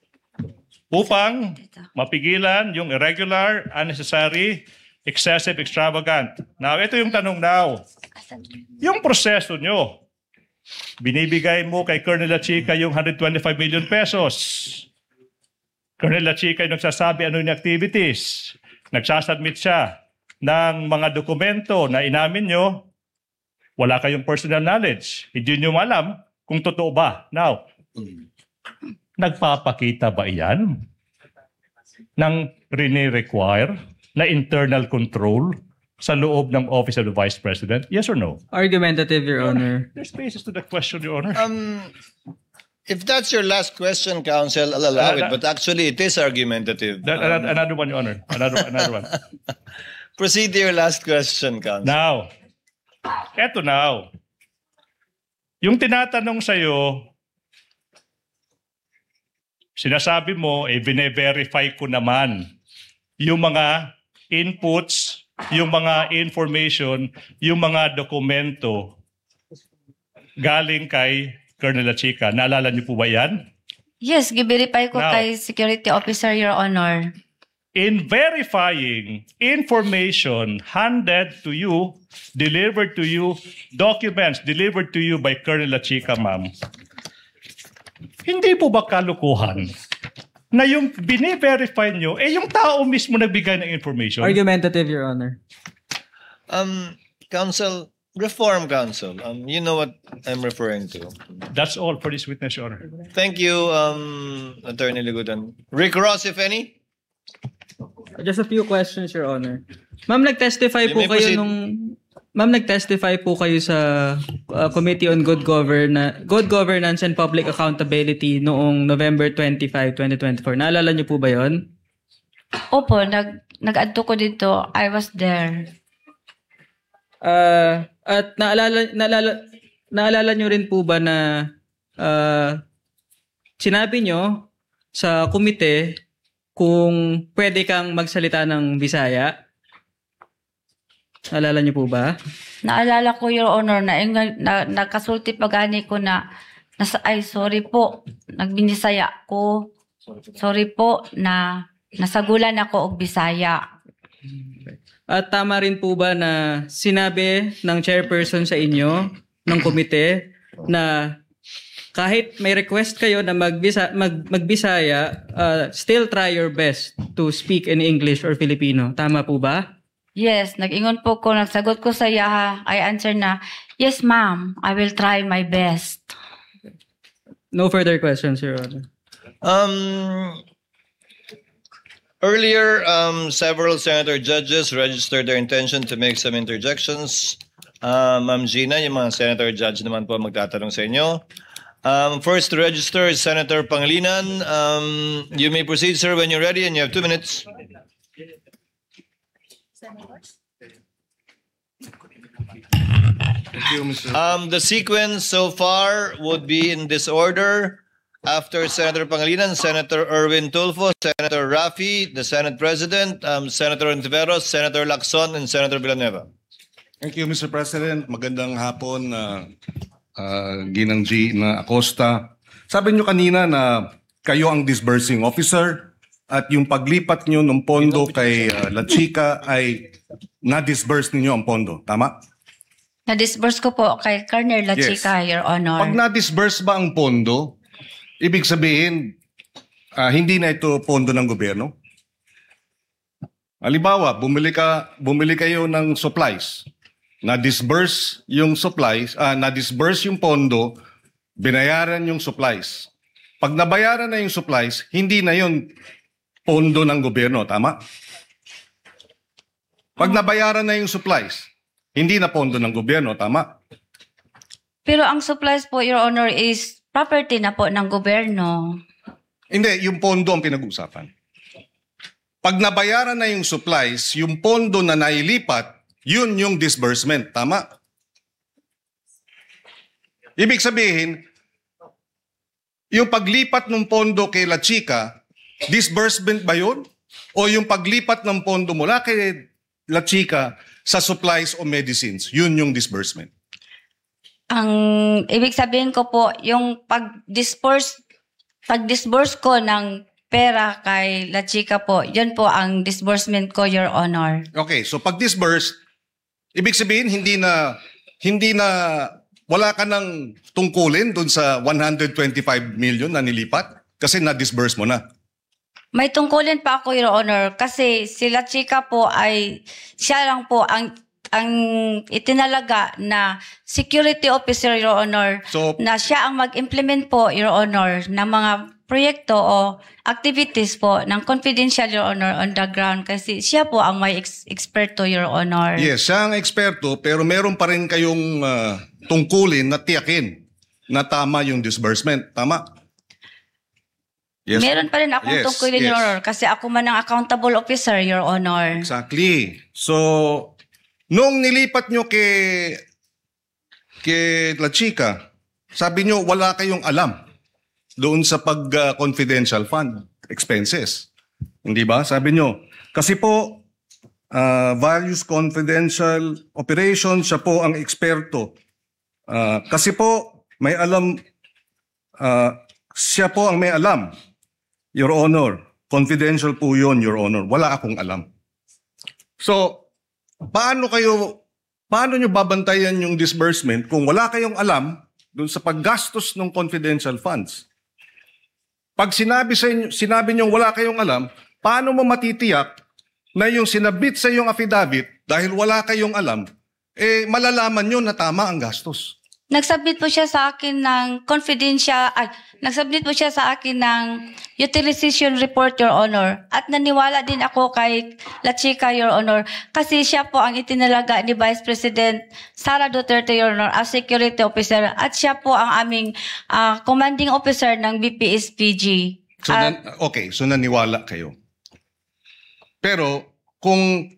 Speaker 3: upang mapigilan yung irregular, unnecessary, excessive, extravagant. Now, ito yung tanong now. Yung proseso nyo, binibigay mo kay Colonel La Chica yung one hundred twenty-five million pesos. Colonel La Chica yung nagsasabi ano yung activities. Nagsasubmit siya ng mga dokumento na inamin nyo, wala kayong personal knowledge. Hindi nyo alam kung totoo ba. Now, nagpapakita ba iyan ng rini-require na internal control sa loob ng Office of the Vice President? Yes or no?
Speaker 1: Argumentative, Your Honor.
Speaker 3: There's basis to that question, Your Honor.
Speaker 4: Um, if that's your last question, Counsel, I'll allow it. But actually, it is argumentative.
Speaker 3: That-
Speaker 4: Um,
Speaker 3: another, another one, Your Honor. Another, another one.
Speaker 4: proceed to your last question, Counsel.
Speaker 3: Now, eto now. Yung tinatanong sa'yo, sinasabi mo, eh, bine-verify ko naman yung mga inputs, yung mga information, yung mga dokumento galing kay Colonel La Chica. Naalala niyo po ba yan?
Speaker 2: Yes, giverify ko
Speaker 3: Now-
Speaker 2: kay security officer, Your Honor.
Speaker 3: In verifying information handed to you, delivered to you, documents delivered to you by Colonel La Chica, ma'am, hindi po ba kalukuhan na yung bine-verify nyo, eh yung tao mismo nagbigay ng information?
Speaker 1: Argumentative, Your Honor.
Speaker 4: Um, Counsel, Reform Counsel, um, you know what I'm referring to.
Speaker 3: That's all for this witness, Your Honor.
Speaker 4: Thank you, um, Attorney Ligudan. Rick Ross, if any?
Speaker 1: Just a few questions, Your Honor. Ma'am, nag-testify
Speaker 4: You
Speaker 1: po
Speaker 4: may
Speaker 1: kayo
Speaker 4: proceed.
Speaker 1: nung... Ma'am, nag-testify po kayo sa uh, Committee on Good, Governa- Good Governance and Public Accountability noong November twenty-fifth, twenty twenty-four. Naalala niyo po ba yon?
Speaker 2: Opo, nag, nag-adto ko dito. I was there.
Speaker 1: Uh, at naalala, naalala, naalala niyo rin po ba na uh, sinabi niyo sa komite kung pwede kang magsalita ng Bisaya? Naalala niyo po ba?
Speaker 2: Naalala ko, Your Honor, na, na nakasulti pagani ko na, nasa, ay, sorry po, nagbinisaya ko. Sorry po na nasagulan ako og Bisaya.
Speaker 1: At tama rin po ba na sinabi ng chairperson sa inyo ng komite na kahit may request kayo na magbisa, mag, magbisaya, uh, still try your best to speak in English or Filipino. Tama po ba?
Speaker 2: Yes, nag-ingon po ko, nagsagot ko sa iya, I answer na, yes ma'am, I will try my best.
Speaker 1: No further questions, Your Honor.
Speaker 4: Um, earlier, um, several senator judges registered their intention to make some interjections. Uh, Ma'am Gina, yung mga senator judge naman po magtatanong sa inyo. Um, first to register is Senator Pangilinan. Um, you may proceed, sir, when you're ready, and you have two minutes. Um, the sequence so far would be in this order. After Senator Pangilinan, Senator Erwin Tulfo, Senator Rafi, the Senate President, um, Senator Ontiveros, Senator Lacson, and Senator Villanueva.
Speaker 5: Thank you, Mister President. Magandang hapon, uh, uh, Ginang G. na Acosta. Sabi niyo kanina na kayo ang disbursing officer, at yung paglipat nyo ng pondo kay uh, La Chica ay na-disburse ninyo ang pondo. Tama?
Speaker 2: Na-disburse ko po kay Colonel La
Speaker 5: Yes.
Speaker 2: Chica, Your Honor.
Speaker 5: Pag na-disburse ba ang pondo, ibig sabihin, ah, hindi na ito pondo ng gobyerno? Halimbawa, bumili ka, bumili kayo ng supplies. Na-disburse yung supplies, ah, na-disburse yung pondo, binayaran yung supplies. Pag nabayaran na yung supplies, hindi na yun pondo ng gobyerno, tama? Pag nabayaran na yung supplies, hindi na pondo ng gobyerno, tama?
Speaker 2: Pero ang supplies po, Your Honor, is property na po ng gobyerno.
Speaker 5: Hindi, yung pondo ang pinag-uusapan. Pag nabayaran na yung supplies, yung pondo na nailipat, yun yung disbursement. Tama? Ibig sabihin, yung paglipat ng pondo kay La Chica, disbursement ba yun? O yung paglipat ng pondo mula kay La Chica sa supplies o medicines, yun yung disbursement?
Speaker 2: Ang ibig sabihin ko po, yung pag-disburse, pag-disburse ko ng pera kay La Chica po, yun po ang disbursement ko, Your Honor.
Speaker 5: Okay, so pag disburse, ibig sabihin hindi na hindi na wala ka nang tungkulin dun sa one hundred twenty-five million na nilipat kasi na-disburse mo na.
Speaker 2: May tungkulin pa ako, Your Honor, kasi si La Chica po ay, siya lang po ang ang itinalaga na security officer, Your Honor,
Speaker 5: So-
Speaker 2: na siya ang mag-implement po, Your Honor, ng mga proyekto o activities po ng confidential, Your Honor, on the ground kasi siya po ang may ex- eksperto, Your Honor.
Speaker 5: Yes, siya ang eksperto pero meron pa rin kayong ah, tungkulin na tiyakin na tama yung disbursement. Tama? Yes.
Speaker 2: Meron pa rin akong
Speaker 5: Yes,
Speaker 2: tungkulin,
Speaker 5: yes.
Speaker 2: Your Honor, kasi ako man ang accountable officer, Your Honor.
Speaker 5: Exactly. So, nung nilipat nyo kay, kay La Chica, sabi nyo wala kayong alam doon sa pag-confidential fund expenses. Hindi ba? Sabi nyo, kasi po, uh, values confidential operation, siya po ang eksperto. Uh, kasi po, may alam, uh, siya po ang may alam, Your Honor. Confidential po yun, Your Honor. Wala akong alam. So, paano kayo, paano nyo babantayan yung disbursement kung wala kayong alam dun sa paggastos ng confidential funds? Pag sinabi sa inyo, sinabi nyo wala kayong alam, paano mo matitiyak na yung sinabit sa iyong affidavit dahil wala kayong alam, eh malalaman nyo na tama ang gastos?
Speaker 2: Nagsubmit po siya sa akin ng confidential, ay, nagsubmit po siya sa akin ng utilization report, Your Honor. At naniwala din ako kay La Chica, Your Honor, kasi siya po ang itinalaga ni Vice President Sara Duterte, Your Honor, as security officer. At siya po ang aming ah, commanding officer ng B P S P G.
Speaker 5: So,
Speaker 2: At-
Speaker 5: nan- okay, so naniwala kayo. Pero kung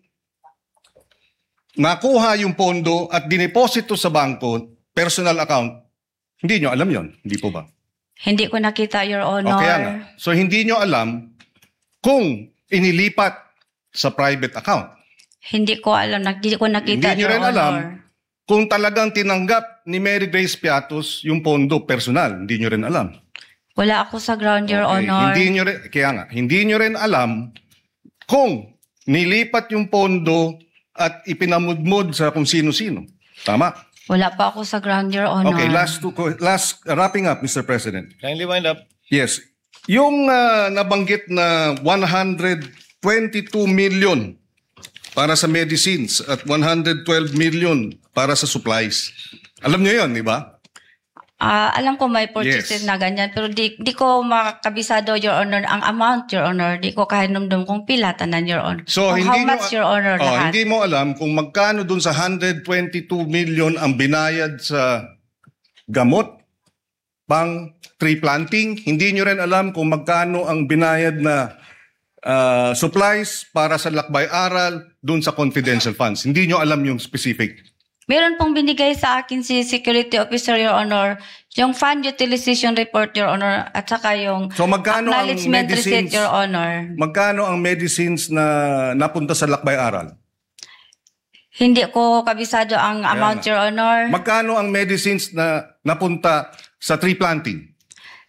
Speaker 5: nakuha yung pondo at dineposito sa bangko, personal account, hindi nyo alam yon, hindi po ba?
Speaker 2: Hindi ko nakita, Your Honor.
Speaker 5: O kaya nga. So hindi nyo alam kung inilipat sa private account.
Speaker 2: Hindi ko alam, hindi ko nakita,
Speaker 5: Hindi nyo
Speaker 2: Your
Speaker 5: rin alam
Speaker 2: Honor.
Speaker 5: kung talagang tinanggap ni Mary Grace Piatos yung pondo personal. Hindi nyo rin alam.
Speaker 2: Wala ako sa ground, Your
Speaker 5: Okay,
Speaker 2: Honor.
Speaker 5: Hindi nyo rin, kaya nga, hindi nyo rin alam kung nilipat yung pondo at ipinamudmod sa kung sino-sino. Tama?
Speaker 2: Wala pa ako sa ground, Your Honor.
Speaker 5: Okay, last two, co- last uh, wrapping up, Mister President.
Speaker 4: Kindly wind up.
Speaker 5: Yes. Yung uh, nabanggit na one hundred twenty-two million para sa medicines at one hundred twelve million para sa supplies. Alam niyo 'yon, di ba?
Speaker 2: Ah, alam ko may purchases
Speaker 5: Yes.
Speaker 2: na ganyan, pero di, di ko makakabisado, Your Honor, ang amount, Your Honor. Di ko kahinumdum kung pila tanan, Your Honor.
Speaker 5: So
Speaker 2: Kung
Speaker 5: hindi
Speaker 2: how much,
Speaker 5: nyo,
Speaker 2: Your Honor,
Speaker 5: oh,
Speaker 2: lahat.
Speaker 5: hindi mo alam kung magkano dun sa one hundred twenty-two million ang binayad sa gamot pang tree planting. Hindi nyo rin alam kung magkano ang binayad na ah, supplies para sa lakbay-aral dun sa confidential funds. Hindi nyo alam yung specific.
Speaker 2: Meron pong binigay sa akin si Security Officer, Your Honor, yung fund utilization report, Your Honor, at saka yung
Speaker 5: So magkano ang
Speaker 2: acknowledgement receipt,
Speaker 5: medicines?
Speaker 2: Your Honor.
Speaker 5: Magkano ang medicines na napunta sa lakbay-aral?
Speaker 2: Hindi ko kabisado ang amount,
Speaker 5: nga.
Speaker 2: Your Honor.
Speaker 5: Magkano ang medicines na napunta sa tree planting?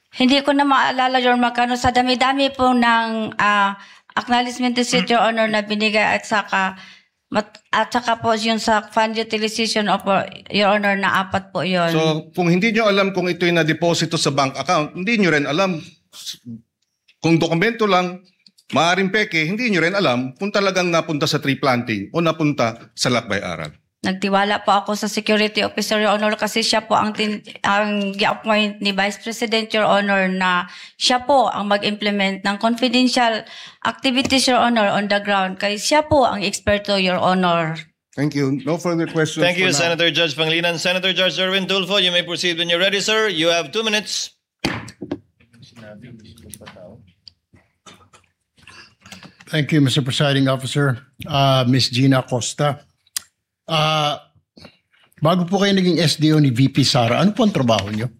Speaker 2: Hindi ko na maalala, Your Magkano, sa dami-dami po ng ah, acknowledgement receipt, Your Honor, na binigay at saka mat, at saka po yung sa fund utilization of Your Honor na apat po yon.
Speaker 5: So, kung hindi nyo alam kung ito'y na-deposito sa bank account, hindi nyo rin alam. Kung dokumento lang, maaaring peke, hindi nyo rin alam kung talagang napunta sa tree planting o napunta sa lakbay-aral.
Speaker 2: Nagtiwala po ako sa security officer, Your Honor, kasi siya po ang, tin, ang gi-appoint ni Vice President, Your Honor, na siya po ang mag-implement ng confidential activities, Your Honor, on the ground. Kaya siya po ang eksperto, Your Honor.
Speaker 5: Thank you. No further questions.
Speaker 4: Thank you,
Speaker 5: for now.
Speaker 4: Senator Judge Panglinan. Senator Judge Erwin Tulfo, you may proceed when you're ready, sir. You have two minutes.
Speaker 6: Thank you, Mister Presiding Officer. Uh, Miss Gina Costa. Uh, bago po kayo naging S D O ni V P Sara, ano po ang trabaho niyo?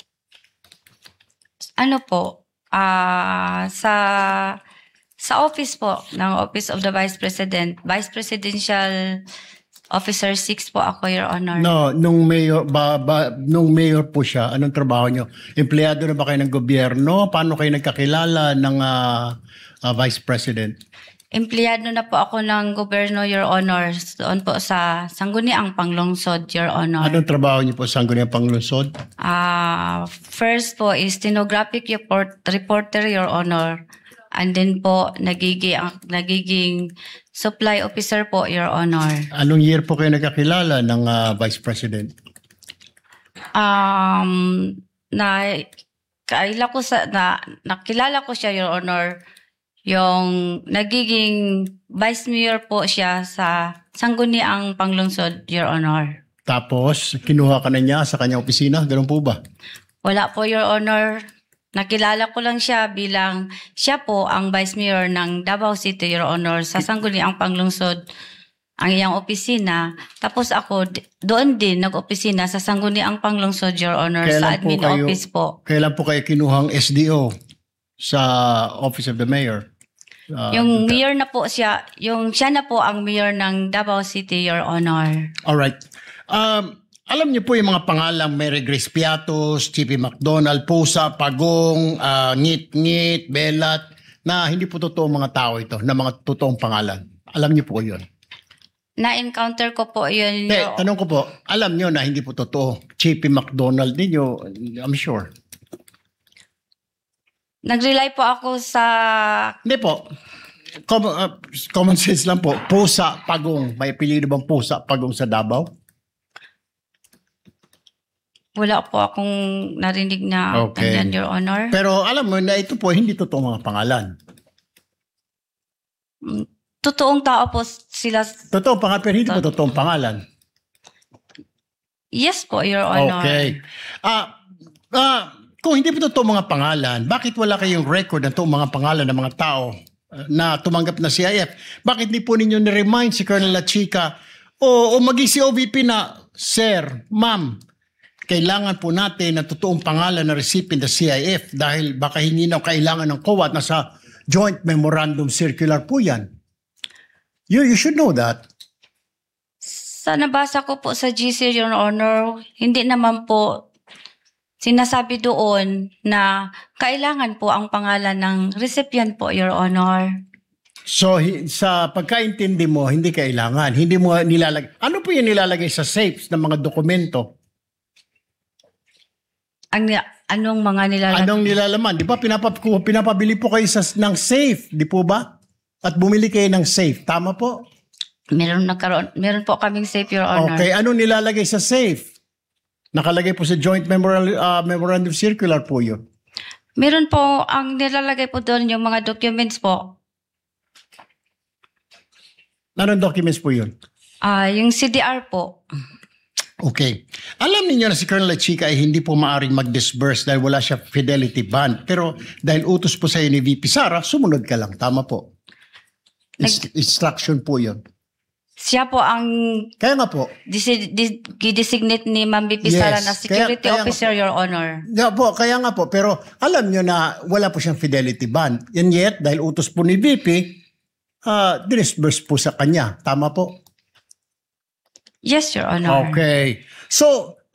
Speaker 2: Ano po, ah sa sa office po ng Office of the Vice President, Vice Presidential Officer six po ako, Your Honor.
Speaker 6: No, nung mayor, ba, ba, nung mayor po siya, anong trabaho niyo? Empleyado na ba kayo ng gobyerno? Paano kayo nagkakilala ng uh, uh, Vice President?
Speaker 2: Empleyado na po ako ng gobyerno, Your Honor, doon po sa Sangguniang Panglungsod, Your Honor.
Speaker 6: Anong trabaho niyo po sa Sangguniang Panglungsod?
Speaker 2: Ah, first po is stenographic report, reporter, Your Honor. And then po, nagiging, nagiging supply officer po, Your Honor.
Speaker 6: Anong year po kayo nagkakilala ng uh, Vice President?
Speaker 2: Um, na, kaila ko sa, na, nakilala ko siya, Your Honor, yung nagiging vice mayor po siya sa Sangguniang Panglungsod, Your Honor.
Speaker 6: Tapos, kinuha ka na niya sa kanyang opisina? Ganun po ba?
Speaker 2: Wala po, Your Honor. Nakilala ko lang siya bilang siya po ang vice mayor ng Davao City, Your Honor, sa Sangguniang Panglungsod, ang iyang opisina. Tapos ako, d- doon din nag-opisina sa Sangguniang Panglungsod, Your Honor, sa admin
Speaker 6: kayo,
Speaker 2: office po.
Speaker 6: Kailan po kayo kinuhang S D O sa Office of the Mayor? Uh,
Speaker 2: Yung mayor na po siya, yung siya na po ang mayor ng Davao City, Your Honor.
Speaker 6: Alright. Um, alam niyo po yung mga pangalang Mary Grace Piatos, Chippy McDonald, Pusa, Pagong, uh, Ngit Ngit, Belat, na hindi po totoong mga tao ito, na mga totoong pangalan. Alam niyo po yun.
Speaker 2: Na-encounter ko po yun.
Speaker 6: Eh,
Speaker 2: Your-
Speaker 6: tanong ko po, alam niyo na hindi po totoo. Chippy McDonald ninyo, I'm sure.
Speaker 2: Nag-rely po ako sa...
Speaker 6: Hindi po. Common, uh, common sense lang po. Pusa, Pagong. May apelyido bang Pusa, Pagong sa Davao?
Speaker 2: Wala po akong narinig na
Speaker 6: Okay.
Speaker 2: ganyan, Your Honor.
Speaker 6: Pero alam mo na ito po, hindi totoo mga pangalan.
Speaker 2: Totoong tao po sila.
Speaker 6: Totoo pangalan, pero hindi po totoong pangalan.
Speaker 2: Yes po, Your Honor.
Speaker 6: Okay. Ah, ah, kung hindi po totoo mga pangalan, bakit wala kayong record ng toong mga pangalan ng mga tao uh, na tumanggap na C I F? Bakit di po ninyo ni-remind si Colonel La Chica o, o maging si O V P na, Sir, Ma'am, kailangan po natin ng totoong pangalan na recipient ng C I F dahil baka hindi na kailangan ng C O A T, nasa Joint Memorandum Circular po yan. You, you should know that.
Speaker 2: Sa nabasa ko po sa G C, Your Honor, hindi naman po sinasabi doon na kailangan po ang pangalan ng recipient po, Your Honor.
Speaker 6: So, hi- sa pagkaintindi mo, hindi kailangan. Hindi mo nilalagay. Ano po yung nilalagay sa safes ng mga dokumento?
Speaker 2: Ang, anong mga nilalagay?
Speaker 6: Anong nilalaman? Di ba pinapap pinapabili po kayo sa, ng safe, di po ba? At bumili kayo ng safe. Tama po?
Speaker 2: Meron, nagkaroon, meron po kaming safe, Your Honor.
Speaker 6: Okay. Anong nilalagay sa safe? Nakalagay po sa Joint Memorandum, uh, Memorandum Circular po yun.
Speaker 2: Meron po, ang nilalagay po doon yung mga documents po.
Speaker 6: Anong documents po yun?
Speaker 2: Ah, yung C D R po.
Speaker 6: Okay. Alam niyo na si Colonel La Chica ay hindi po maaring mag-disburse dahil wala siya fidelity bond. Pero dahil utos po sa iyo ni V P Sara, sumunod ka lang. Tama po. Inst- instruction po yun.
Speaker 2: Siya po ang
Speaker 6: Kaya nga po,
Speaker 2: disi- di- designate ni Ma'am B P Sara
Speaker 6: Yes.
Speaker 2: na security
Speaker 6: Kaya- kaya-
Speaker 2: officer, Your Honor.
Speaker 6: Yeah, po, kaya nga po, pero alam nyo na wala po siyang fidelity bond. And yet, dahil utos po ni V P, uh, dinisburse po sa kanya. Tama po?
Speaker 2: Yes, Your Honor.
Speaker 6: Okay. So,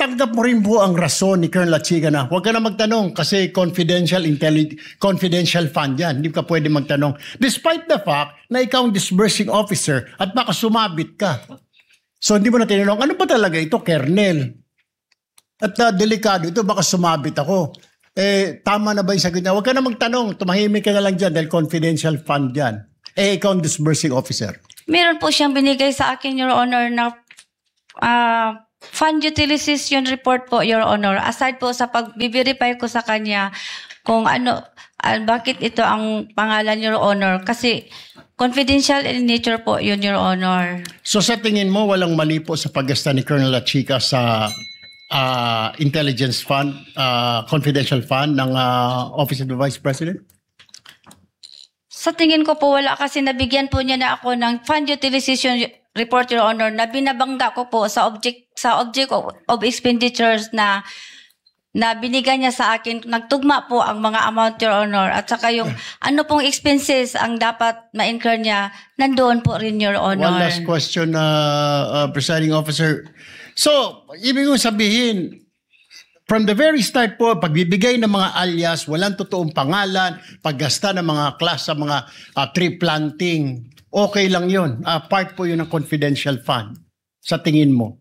Speaker 6: tanggap mo rin po ang rason ni Colonel Lachiga na huwag ka na magtanong kasi confidential intelli- confidential fund yan. Hindi ka pwede magtanong. Despite the fact na ikaw ang disbursing officer at baka sumabit ka. So hindi mo na tinanong, ano ba talaga ito, Colonel? At uh, delikado ito, baka sumabit ako. Eh, tama na ba yung sagot niya? Huwag ka na magtanong, tumahimik ka na lang dyan dahil confidential fund yan. Eh, ikaw ang disbursing officer.
Speaker 2: Meron po siyang binigay sa akin, Your Honor, na uh, fund utilization report po, Your Honor. Aside po sa pag-verify ko sa kanya kung ano, uh, bakit ito ang pangalan, Your Honor. Kasi confidential in nature po yun, Your Honor.
Speaker 6: So sa tingin mo, walang mali po sa paggasta ni Colonel Lachica sa uh, intelligence fund, uh, confidential fund ng uh, Office of the Vice President?
Speaker 2: Sa tingin ko po wala kasi nabigyan po niya na ako ng fund utilization report, Your Honor, na binabangga ko po sa object sa object of, of expenditures na na binigay niya sa akin. Nagtugma po ang mga amount, Your Honor, at saka yung ano pong expenses ang dapat ma-incur niya, nandoon po rin, Your Honor.
Speaker 6: One last question, uh, uh, presiding officer. So, ibig kong sabihin, from the very start po, pagbibigay ng mga alias, walang totoong pangalan, paggasta ng mga class sa mga uh, tree planting, okay lang yun. Uh, part po yun ng confidential fund. Sa tingin mo?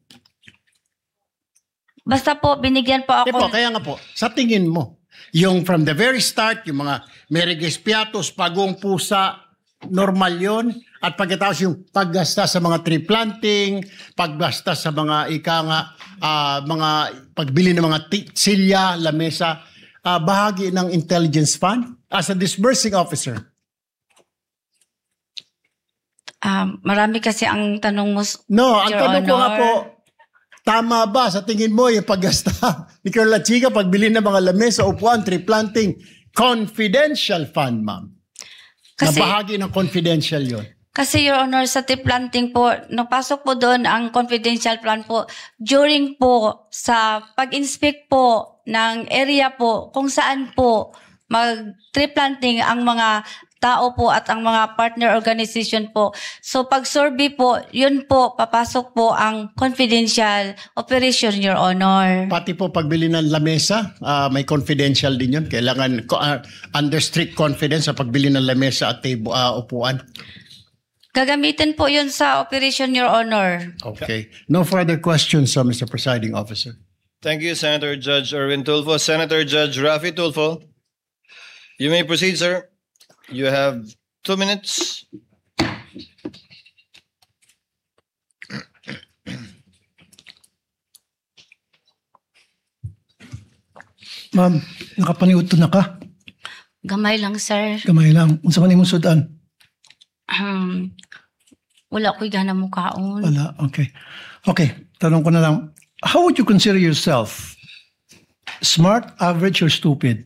Speaker 2: Basta po, binigyan po
Speaker 6: Eh po,
Speaker 2: ako.
Speaker 6: kaya nga po, sa tingin mo, yung from the very start, yung mga Mereges Piatos, Pagong Pusa, normal yun. At pagkatapos yung paggasta sa mga tree planting, paggasta sa mga ika nga, uh, mga pagbili ng mga t- silya, lamesa, uh, bahagi ng intelligence fund as a disbursing officer.
Speaker 2: Um, marami kasi ang tanong mo,
Speaker 6: No, ang
Speaker 2: Your
Speaker 6: tanong ko nga
Speaker 2: Honor.
Speaker 6: po, tama ba sa tingin mo yung paggasta ni Colonel Lachiga, pagbili ng mga lamesa, upuan, tree planting, confidential fund, ma'am?
Speaker 2: Kasi-
Speaker 6: na bahagi ng confidential yun.
Speaker 2: Kasi, Your Honor, sa tree planting po, napasok po doon ang confidential plan po during po sa pag-inspect po ng area po kung saan po mag-tree planting ang mga tao po at ang mga partner organization po. So, pag-survey po, yun po, papasok po ang confidential operation, Your Honor.
Speaker 6: Pati po pagbili ng lamesa, ah, may confidential din yun. Kailangan ko- ah, under strict confidence sa pagbili ng lamesa at table, ah, upuan.
Speaker 2: Gagamitin po yun sa operation, Your Honor.
Speaker 6: Okay. No further questions, uh, Mister Presiding Officer.
Speaker 4: Thank you, Senator Judge Erwin Tulfo. Senator Judge Rafi Tulfo, you may proceed, sir. You have two minutes.
Speaker 7: Ma'am, nakapaniud to na ka.
Speaker 2: Gamay lang, sir.
Speaker 7: Gamay lang. Unsa man imong sudan?
Speaker 2: Um, wala ko'y gana mo kaon.
Speaker 7: Wala. Okay. Okay. Tanong ko na lang. How would you consider yourself? Smart, average, or stupid?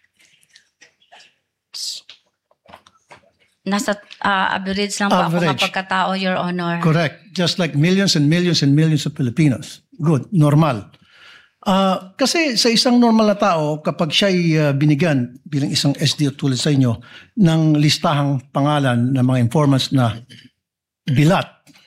Speaker 2: Nasa ah, average lang po ako
Speaker 7: Average.
Speaker 2: kapag katao, Your Honor.
Speaker 7: Correct. Just like millions and millions and millions of Filipinos. Good. Normal. Ah, kasi sa isang normal na tao, kapag siya'y ah, binigyan bilang isang S D O tulad sa inyo ng listahang pangalan ng mga informants na bilat,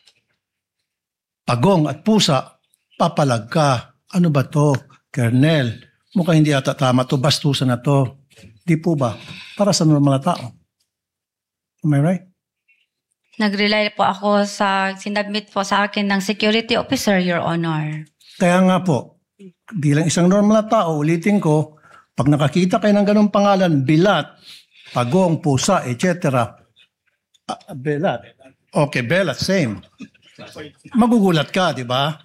Speaker 7: pagong at pusa, papalag ka. Ano ba to, Colonel? Mukhang hindi ata tama to, bastusan na to. Di po ba? Para sa normal na tao. Am I right?
Speaker 2: Nag-rely po ako sa, sinabmit po sa akin ng security officer, Your Honor.
Speaker 7: Kaya nga po, bilang isang normal na tao, ulitin ko, pag nakakita kayo ng ganong pangalan, bilat, pagong, pusa, et cetera. Ah, belat. Okay, belat, same. Magugulat ka, di ba?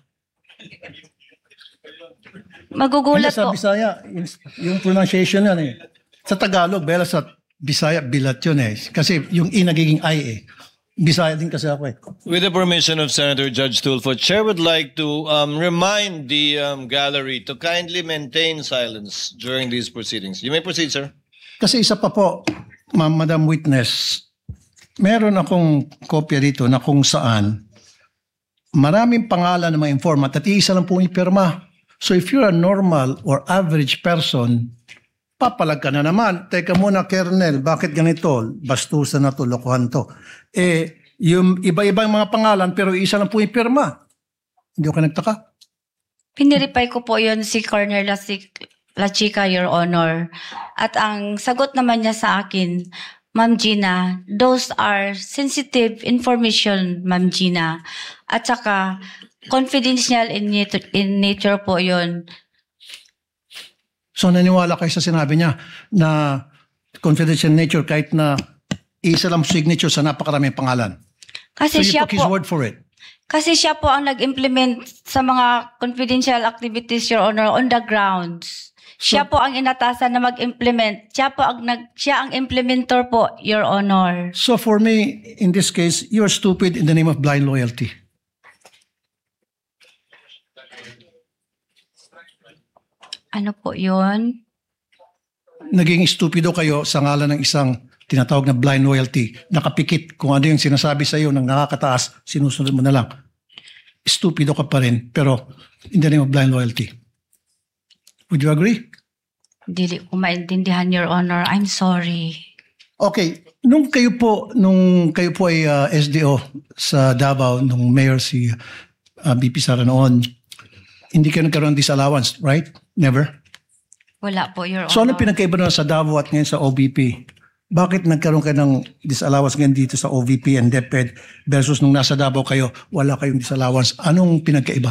Speaker 2: Magugulat
Speaker 7: Hindi, sa
Speaker 2: po.
Speaker 7: Bisaya, yung, yung pronunciation yan eh. Sa Tagalog, belat, sa Bisaya, bilat yun eh. Kasi yung i nagiging I eh. Bisaya din kasi ako eh.
Speaker 4: With the permission of Senator Judge Tulfo, Chair would like to um, remind the um, gallery to kindly maintain silence during these proceedings. You may proceed, sir.
Speaker 7: Kasi isa pa po, Ma- Madam Witness, meron akong kopya dito na kung saan maraming pangalan ng mga informant at iisa lang po yung pirma. So if you're a normal or average person, papalag ka na naman. Teka muna, Colonel, bakit ganito? Bastusan na to, lokohan to. Eh, yung iba-ibang mga pangalan pero isa lang po yung pirma. Hindi ko nagtaka.
Speaker 2: Pinireply ko po yun si Colonel La, La Chica, Your Honor. At ang sagot naman niya sa akin, Ma'am Gina, those are sensitive information, Ma'am Gina. At saka, confidential in nature, in nature po yun.
Speaker 7: So naniwala kayo sa sinabi niya na confidential nature kahit na isa lang signature sa napakaraming pangalan. So
Speaker 2: Kasi
Speaker 7: you
Speaker 2: siya
Speaker 7: took his
Speaker 2: po,
Speaker 7: word for it.
Speaker 2: kasi siya po ang nag-implement sa mga confidential activities, Your Honor, on the grounds. Siya po ang inatasan na mag-implement. Siya po ang nag, siya ang implementor po, Your Honor.
Speaker 7: So for me, in this case, you're stupid in the name of blind loyalty.
Speaker 2: Ano po yun?
Speaker 7: Naging stupido kayo sa ngalan ng isang tinatawag na blind loyalty. Nakapikit kung ano yung sinasabi sa iyo ng nakakataas, sinusunod mo na lang. Stupido ka pa rin, pero in the name of blind loyalty. Would you agree?
Speaker 2: Dili ko maintindihan, Your Honor. I'm sorry.
Speaker 7: Okay, nung kayo po nung kayo po ay uh, S D O sa Davao nung mayor si uh, B P Sara noon, hindi kayo nagkaroon ng disallowance, right? Never.
Speaker 2: Wala po, Your
Speaker 7: So ano
Speaker 2: Honor.
Speaker 7: pinagkaiba na sa Davao at ngayon sa O V P? Bakit nagkaroon kayo ng disallowance ngayon dito sa O V P and DepEd versus nung nasa Davao kayo, wala kayong disallowance? Anong pinagkaiba?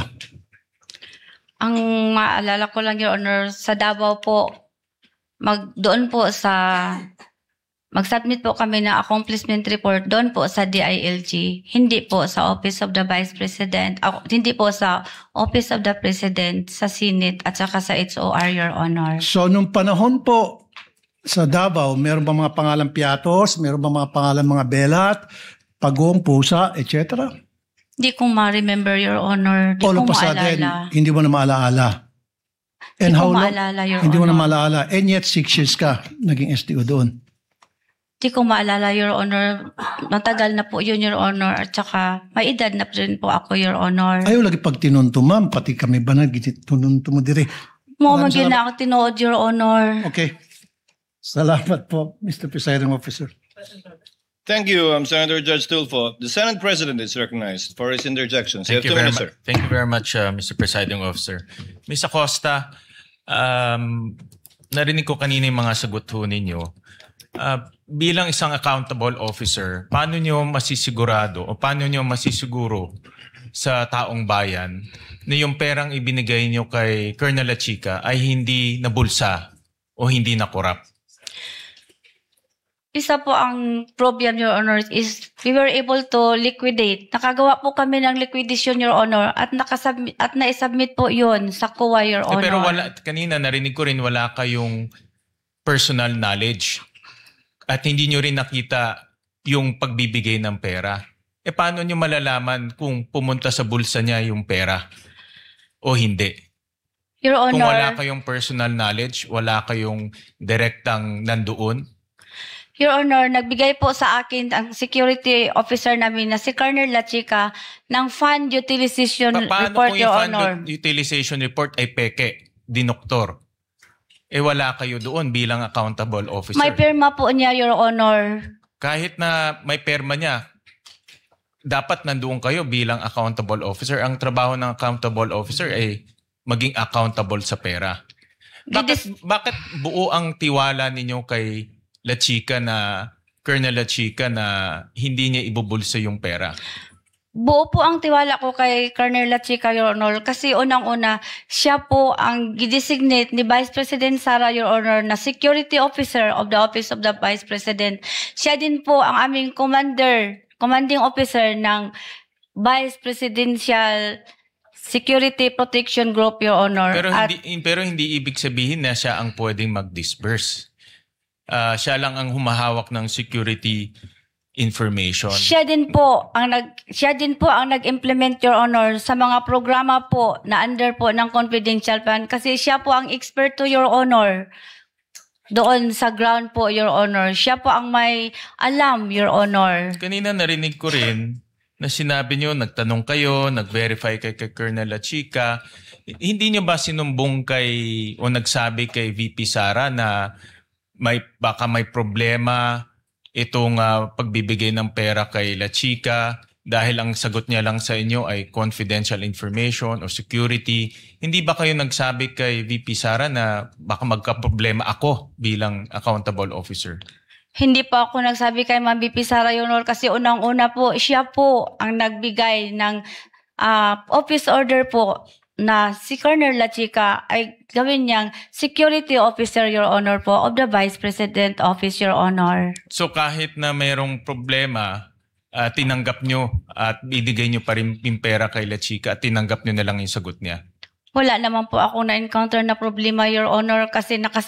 Speaker 2: Ang maalala ko lang, Your Honor, sa Davao po, mag, doon po sa, mag-submit po kami ng accomplishment report doon po sa D I L G, hindi po sa Office of the Vice President, uh, hindi po sa Office of the President, sa Senate at saka sa H O R, Your Honor.
Speaker 7: So nung panahon po sa Davao, meron ba mga pangalan Piatos, meron ba mga pangalan mga Belat, Pagong, Pusa, et cetera?
Speaker 2: Hindi ko ma-remember, Your Honor. Hindi
Speaker 7: All
Speaker 2: ko
Speaker 7: of a sudden,
Speaker 2: maalala.
Speaker 7: hindi mo na maalaala. And
Speaker 2: Hindi ko
Speaker 7: how long?
Speaker 2: maalala, Your
Speaker 7: Hindi mo na
Speaker 2: Honor.
Speaker 7: maalaala. And yet, six years ka naging S D O doon.
Speaker 2: Hindi ko maalala, Your Honor. Matagal na po yun, Your Honor. At saka, may edad na rin po ako, Your Honor.
Speaker 7: Ayaw lagi pag tinunto, ma'am. Pati kami ba nagtinunto mo dire.
Speaker 2: Mo
Speaker 7: Maraming
Speaker 2: magin na ako tinood, Your Honor.
Speaker 7: Okay. Salamat po, Mister Presiding Officer.
Speaker 4: Thank you, um, Senator Judge Tulfo. The Senate President is recognized for his interjections. You have
Speaker 8: Thank you,
Speaker 4: two
Speaker 8: very
Speaker 4: minutes,
Speaker 8: much.
Speaker 4: sir.
Speaker 8: Thank you very much, uh, Mister Presiding Officer. Miz Acosta, um, narinig ko kanina yung mga sagot ho ninyo. Uh, bilang isang accountable officer, paano nyo masisigurado o paano nyo masisiguro sa taong bayan na yung perang ibinigay nyo kay Colonel La Chica ay hindi nabulsa o hindi nakorap?
Speaker 2: Isa po ang problem, Your Honor, is we were able to liquidate. Nakagawa po kami ng liquidation, Your Honor, at nakasubmit at na-submit po yun sa C O A, Your
Speaker 8: Eh,
Speaker 2: Honor.
Speaker 8: pero wala, kanina narinig ko rin wala kayong personal knowledge at hindi nyo rin nakita yung pagbibigay ng pera. Eh paano nyo malalaman kung pumunta sa bulsa niya yung pera o hindi?
Speaker 2: Your Honor,
Speaker 8: Kung wala kayong personal knowledge, wala kayong direktang nandoon,
Speaker 2: Your Honor, nagbigay po sa akin ang security officer namin na si Colonel La Chica ng fund utilization
Speaker 8: Pa- paano
Speaker 2: report,
Speaker 8: kung
Speaker 2: Your
Speaker 8: yung fund
Speaker 2: Honor.
Speaker 8: utilization report ay peke, dinoktor? Eh wala kayo doon bilang accountable officer.
Speaker 2: May pirma po niya, Your Honor.
Speaker 8: Kahit na may perma niya, dapat nandoon kayo bilang accountable officer. Ang trabaho ng accountable officer ay maging accountable sa pera. Bakit, bakit buo ang tiwala ninyo kay La Chica na, Colonel La Chica na hindi niya ibubulsa yung pera?
Speaker 2: Buo po ang tiwala ko kay Colonel La Chica, Your Honor, kasi unang-una, siya po ang gidesignate ni Vice President Sara, Your Honor, na security officer of the Office of the Vice President. Siya din po ang aming commander, commanding officer ng Vice Presidential Security Protection Group, Your Honor.
Speaker 8: Pero
Speaker 2: At
Speaker 8: hindi, pero hindi ibig sabihin na siya ang pwedeng mag-disperse. Uh, siya lang ang humahawak ng security information.
Speaker 2: siya din po ang nag siya din po ang nag-implement, Your Honor, sa mga programa po na under po ng confidential fund kasi siya po ang expert to, Your Honor. Doon sa ground po, Your Honor. Siya po ang may alam, Your Honor.
Speaker 8: Kanina narinig ko rin na sinabi nyo, nagtanong kayo, nag-verify kay, kay Colonel La Chica. Hindi nyo ba sinumbong kay o nagsabi kay V P Sara na may baka may problema itong uh, pagbibigay ng pera kay La Chica dahil ang sagot niya lang sa inyo ay confidential information or security, hindi ba kayo nagsabi kay V P Sara na baka magka-problema ako bilang accountable officer?
Speaker 2: Hindi pa ako nagsabi kay Ma'am B P Sara, Your Honor, kasi unang-una po, siya po ang nagbigay ng ah, office order po na si Colonel La Chica ay gawin niyang security officer, Your Honor, po of the Vice President Office, Your Honor.
Speaker 8: So kahit na mayroong problema, ah, tinanggap nyo at binigay nyo pa rin yung pera kay La Chica at tinanggap nyo na lang yung sagot niya?
Speaker 2: Wala naman po ako na-encounter na problema, Your Honor, kasi nakas